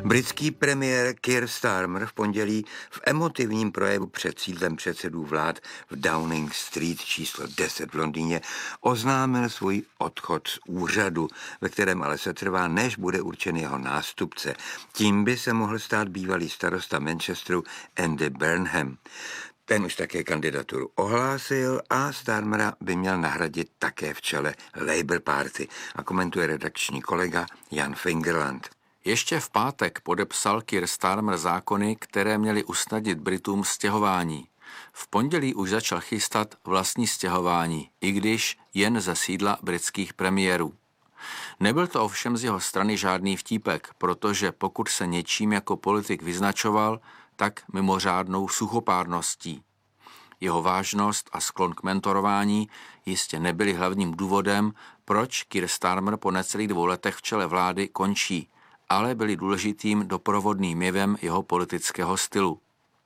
Britský premiér Keir Starmer v pondělí v emotivním projevu před sídlem předsedů vlád v Downing Street číslo deset v Londýně oznámil svůj odchod z úřadu, ve kterém ale se trvá, než bude určen jeho nástupce. Tím by se mohl stát bývalý starosta Manchesteru Andy Burnham. Ten už také kandidaturu ohlásil a Starmera by měl nahradit také v čele Labour Party. A komentuje redakční kolega Jan Fingerland. Ještě v pátek podepsal Keir Starmer zákony, které měly usnadnit Britům stěhování. V pondělí už začal chystat vlastní stěhování, i když jen ze sídla britských premiérů. Nebyl to ovšem z jeho strany žádný vtípek, protože pokud se něčím jako politik vyznačoval, tak mimořádnou suchopárností. Jeho vážnost a sklon k mentorování jistě nebyly hlavním důvodem, proč Keir Starmer po necelých dvou letech v čele vlády končí, ale byli důležitým doprovodným jevem jeho politického stylu.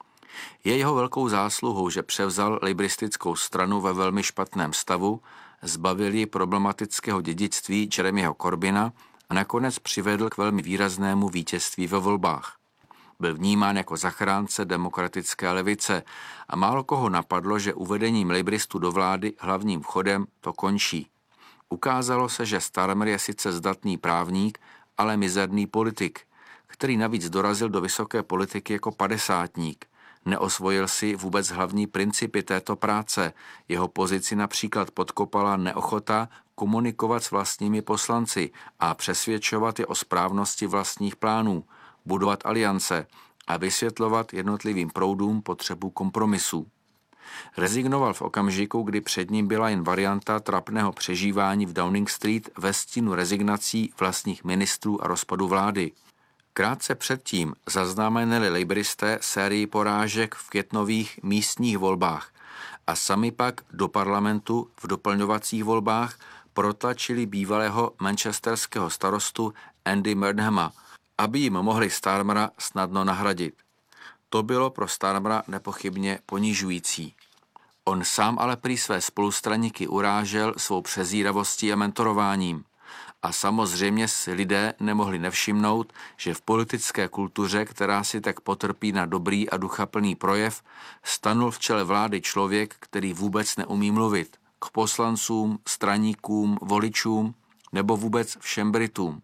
Je jeho velkou zásluhou, že převzal labouristickou stranu ve velmi špatném stavu, zbavil ji problematického dědictví Jeremyho Corbyna a nakonec přivedl k velmi výraznému vítězství ve volbách. Byl vnímán jako zachránce demokratické levice a málo koho napadlo, že uvedením labouristů do vlády hlavním vchodem to končí. Ukázalo se, že Starmer je sice zdatný právník, ale mizerný politik, který navíc dorazil do vysoké politiky jako padesátník. Neosvojil si vůbec hlavní principy této práce. Jeho pozici například podkopala neochota komunikovat s vlastními poslanci a přesvědčovat je o správnosti vlastních plánů, budovat aliance a vysvětlovat jednotlivým proudům potřebu kompromisů. Rezignoval v okamžiku, kdy před ním byla jen varianta trapného přežívání v Downing Street ve stínu rezignací vlastních ministrů a rozpadu vlády. Krátce předtím zaznamenali labouristé sérii porážek v květnových místních volbách a sami pak do parlamentu v doplňovacích volbách protlačili bývalého manchesterského starostu Andy Burnhama, aby jim mohli Starmera snadno nahradit. To bylo pro Starmera nepochybně ponižující. On sám ale prý své spolustraníky urážel svou přezíravostí a mentorováním. A samozřejmě si lidé nemohli nevšimnout, že v politické kultuře, která si tak potrpí na dobrý a duchaplný projev, stanul v čele vlády člověk, který vůbec neumí mluvit k poslancům, straníkům, voličům nebo vůbec všem Britům.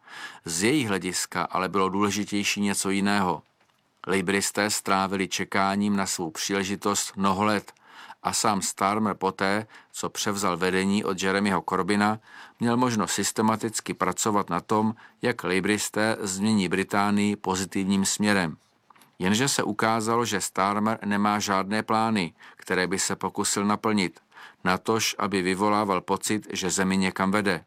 Z jejich hlediska ale bylo důležitější něco jiného. Labouristé strávili čekáním na svou příležitost mnoho let a sám Starmer poté, co převzal vedení od Jeremyho Corbyna, měl možnost systematicky pracovat na tom, jak labouristé změní Británii pozitivním směrem. Jenže se ukázalo, že Starmer nemá žádné plány, které by se pokusil naplnit, natož, aby vyvolával pocit, že zemi někam vede.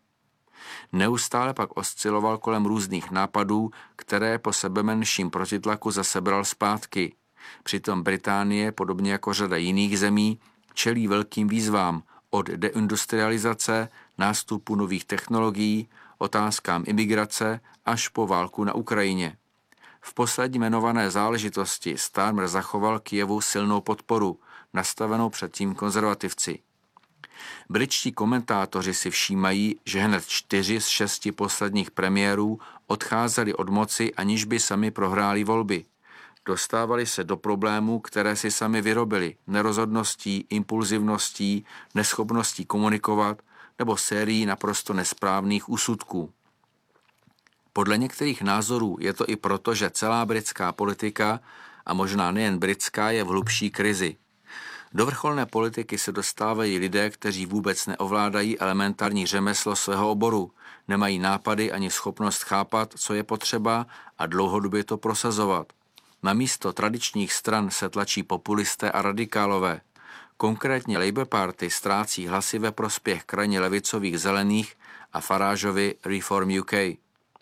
Neustále pak osciloval kolem různých nápadů, které po sebemenším protitlaku zase bral zpátky. Přitom Británie, podobně jako řada jiných zemí, čelí velkým výzvám od deindustrializace, nástupu nových technologií, otázkám imigrace až po válku na Ukrajině. V poslední jmenované záležitosti Starmer zachoval Kyjevu silnou podporu, nastavenou předtím konzervativci. Britští komentátoři si všímají, že hned čtyři z šesti posledních premiérů odcházeli od moci, aniž by sami prohráli volby. Dostávali se do problémů, které si sami vyrobili, nerozhodností, impulzivností, neschopností komunikovat nebo sérií naprosto nesprávných úsudků. Podle některých názorů je to i proto, že celá britská politika, a možná nejen britská, je v hlubší krizi. Do vrcholné politiky se dostávají lidé, kteří vůbec neovládají elementární řemeslo svého oboru, nemají nápady ani schopnost chápat, co je potřeba a dlouhodobě to prosazovat. Na místo tradičních stran se tlačí populisté a radikálové. Konkrétně Labour Party ztrácí hlasy ve prospěch krajně levicových zelených a Farageovy Reform U K.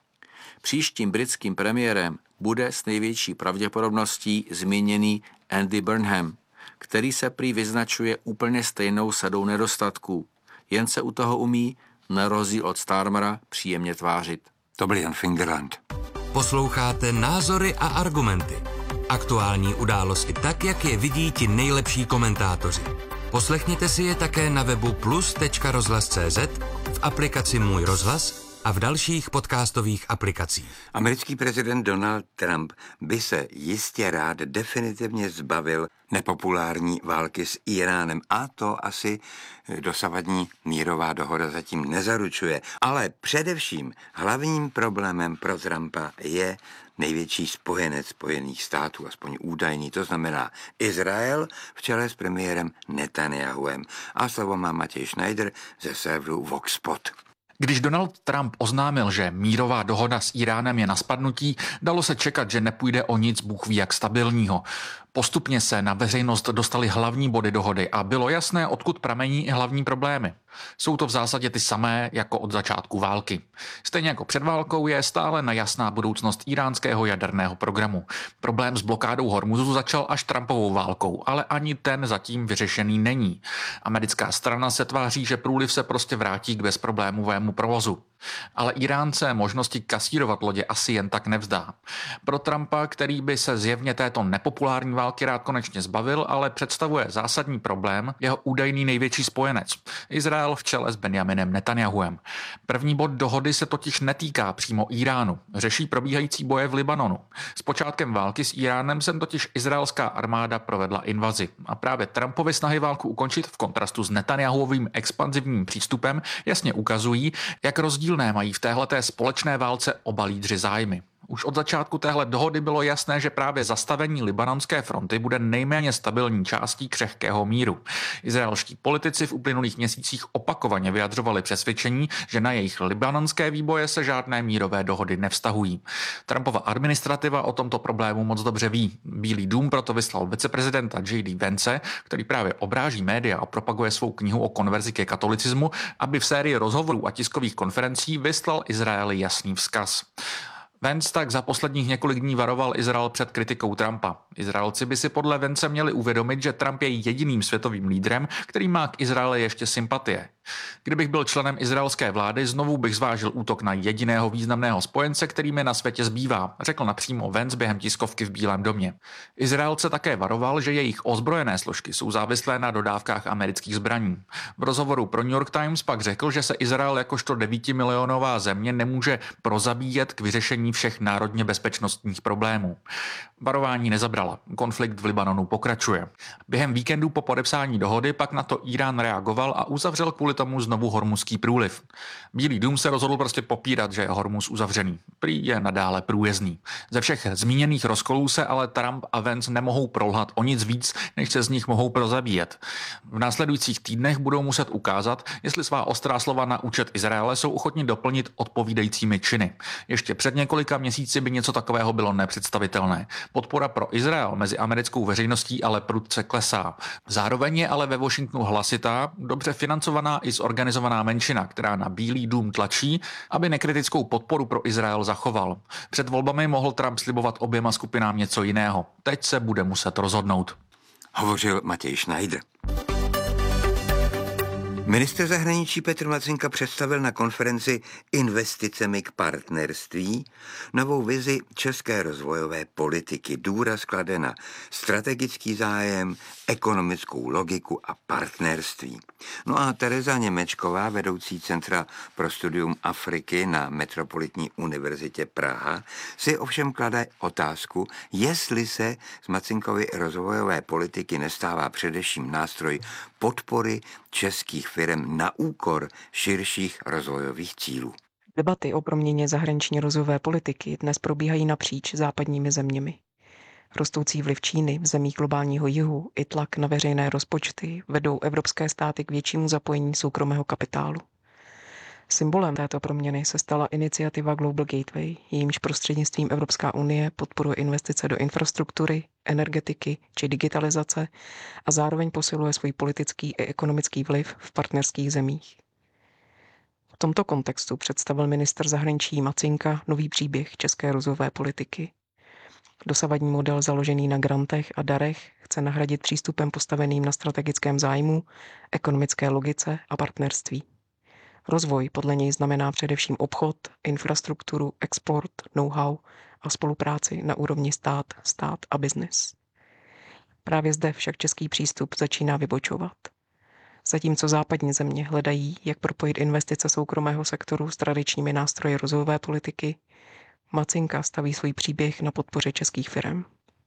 Příštím britským premiérem bude s největší pravděpodobností zmíněný Andy Burnham, který se prý vyznačuje úplně stejnou sadou nedostatků. Jen se u toho umí, na rozdíl od Starmera, příjemně tvářit. To byl Jan Fingerland. Posloucháte Názory a argumenty. Aktuální události tak, jak je vidí ti nejlepší komentátoři. Poslechněte si je také na webu plus tečka rozhlas tečka cz, v aplikaci Můj rozhlas a v dalších podcastových aplikacích. Americký prezident Donald Trump by se jistě rád definitivně zbavil nepopulární války s Iránem a to asi dosavadní mírová dohoda zatím nezaručuje. Ale především hlavním problémem pro Trumpa je největší spojenec Spojených států, aspoň údajný, to znamená Izrael v čele s premiérem Netanyahuem. A slovo má Matěj Schneider ze serveru Voxpot. Když Donald Trump oznámil, že mírová dohoda s Iránem je na spadnutí, dalo se čekat, že nepůjde o nic bůh ví jak stabilního. Postupně se na veřejnost dostaly hlavní body dohody a bylo jasné, odkud pramení i hlavní problémy. Jsou to v zásadě ty samé jako od začátku války. Stejně jako před válkou je stále nejasná budoucnost iránského jaderného programu. Problém s blokádou Hormuzu začal až Trumpovou válkou, ale ani ten zatím vyřešený není. Americká strana se tváří, že průliv se prostě vrátí k bezproblémovému provozu. Ale Iránce možnosti kasírovat lodě asi jen tak nevzdá. Pro Trumpa, který by se zjevně této nepopulární války rád konečně zbavil, ale představuje zásadní problém jeho údajný největší spojenec. Izrael v čele s Benjaminem Netanyahuem. První bod dohody se totiž netýká přímo Iránu. Řeší probíhající boje v Libanonu. S počátkem války s Iránem sem totiž izraelská armáda provedla invazi. A právě Trumpovy snahy válku ukončit v kontrastu s Netanyahuovým expanzivním přístupem jasně ukazují, jak rozdílné mají v téhleté společné válce oba lídři zájmy. Už od začátku téhle dohody bylo jasné, že právě zastavení libanonské fronty bude nejméně stabilní částí křehkého míru. Izraelští politici v uplynulých měsících opakovaně vyjadřovali přesvědčení, že na jejich libanonské výboje se žádné mírové dohody nevztahují. Trumpova administrativa o tomto problému moc dobře ví. Bílý dům proto vyslal viceprezidenta J D Vance, který právě obráží média a propaguje svou knihu o konverzi ke katolicismu, aby v sérii rozhovorů a tiskových konferencí vyslal Izraeli jasný vzkaz. Vance tak za posledních několik dní varoval Izrael před kritikou Trumpa. Izraelci by si podle Vance měli uvědomit, že Trump je jediným světovým lídrem, který má k Izraeli ještě sympatie. Kdybych byl členem izraelské vlády, znovu bych zvážil útok na jediného významného spojence, který mi na světě zbývá, řekl napřímo Vance během tiskovky v Bílém domě. Izraelce také varoval, že jejich ozbrojené složky jsou závislé na dodávkách amerických zbraní. V rozhovoru pro New York Times pak řekl, že se Izrael jakožto devítimilionová země nemůže prozabíjet k vyřešení všech národně bezpečnostních problémů. Varování nezabrala. Konflikt v Libanonu pokračuje. Během víkendu po podepsání dohody pak na to Irán reagoval a uzavřel kvůli tomu znovu Hormuzský průliv. Bílý dům se rozhodl prostě popírat, že je Hormuz uzavřený. Prý je nadále průjezdný. Ze všech zmíněných rozkolů se ale Trump a Vance nemohou prolhat o nic víc, než se z nich mohou prozabíjet. V následujících týdnech budou muset ukázat, jestli svá ostrá slova na účet Izraele jsou ochotni doplnit odpovídajícími činy. Ještě před několika měsíci by něco takového bylo nepředstavitelné. Podpora pro Izrael mezi americkou veřejností ale prudce klesá. Zároveň je ale ve Washingtonu hlasitá, dobře financovaná i zorganizovaná menšina, která na Bílý dům tlačí, aby nekritickou podporu pro Izrael zachoval. Před volbami mohl Trump slibovat oběma skupinám něco jiného. Teď se bude muset rozhodnout. Hovořil Matěj Schneider. Ministr zahraničí Petr Macinka představil na konferenci Investicemi k partnerství novou vizi české rozvojové politiky. Důraz klade na strategický zájem, ekonomickou logiku a partnerství. No a Tereza Němečková, vedoucí Centra pro studium Afriky na Metropolitní univerzitě Praha, si ovšem klade otázku, jestli se z Macinkovy rozvojové politiky nestává především nástroj podpory českých firem na úkor širších rozvojových cílů. Debaty o proměně zahraniční rozvojové politiky dnes probíhají napříč západními zeměmi. Rostoucí vliv Číny v zemích globálního jihu i tlak na veřejné rozpočty vedou evropské státy k většímu zapojení soukromého kapitálu. Symbolem této proměny se stala iniciativa Global Gateway, jejímž prostřednictvím Evropská unie podporuje investice do infrastruktury, energetiky či digitalizace a zároveň posiluje svůj politický i ekonomický vliv v partnerských zemích. V tomto kontextu představil ministr zahraničí Macinka nový příběh české rozvojové politiky. Dosavadní model založený na grantech a darech chce nahradit přístupem postaveným na strategickém zájmu, ekonomické logice a partnerství. Rozvoj podle něj znamená především obchod, infrastrukturu, export, know-how a spolupráci na úrovni stát, stát a biznis. Právě zde však český přístup začíná vybočovat. Zatímco západní země hledají, jak propojit investice soukromého sektoru s tradičními nástroji rozvojové politiky, Macinka staví svůj příběh na podpoře českých firem.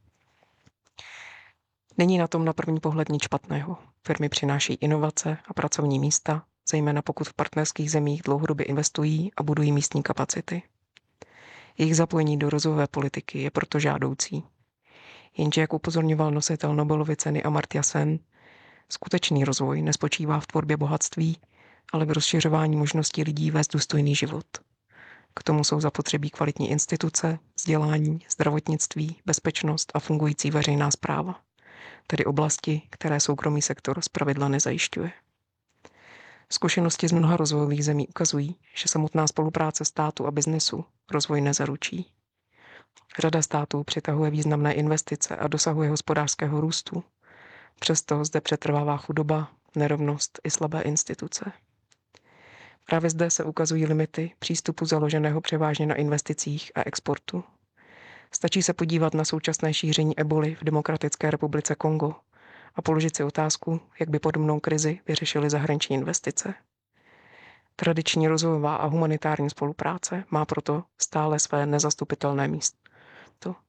Není na tom na první pohled nic špatného. Firmy přináší inovace a pracovní místa, zejména pokud v partnerských zemích dlouhodobě investují a budují místní kapacity. Jejich zapojení do rozvojové politiky je proto žádoucí. Jenže, jak upozorňoval nositel Nobelovy ceny Amartya Sen, skutečný rozvoj nespočívá v tvorbě bohatství, ale v rozšiřování možností lidí vést důstojný život. K tomu jsou zapotřebí kvalitní instituce, vzdělání, zdravotnictví, bezpečnost a fungující veřejná správa, tedy oblasti, které soukromý sektor zpravidla nezajišťuje. Zkušenosti z mnoha rozvojových zemí ukazují, že samotná spolupráce státu a biznesu rozvoj nezaručí. Řada států přitahuje významné investice a dosahuje hospodářského růstu. Přesto zde přetrvává chudoba, nerovnost i slabé instituce. Právě zde se ukazují limity přístupu založeného převážně na investicích a exportu. Stačí se podívat na současné šíření eboli v Demokratické republice Kongo a položit si otázku, jak by podobnou krizi vyřešily zahraniční investice. Tradiční rozvojová a humanitární spolupráce má proto stále své nezastupitelné místo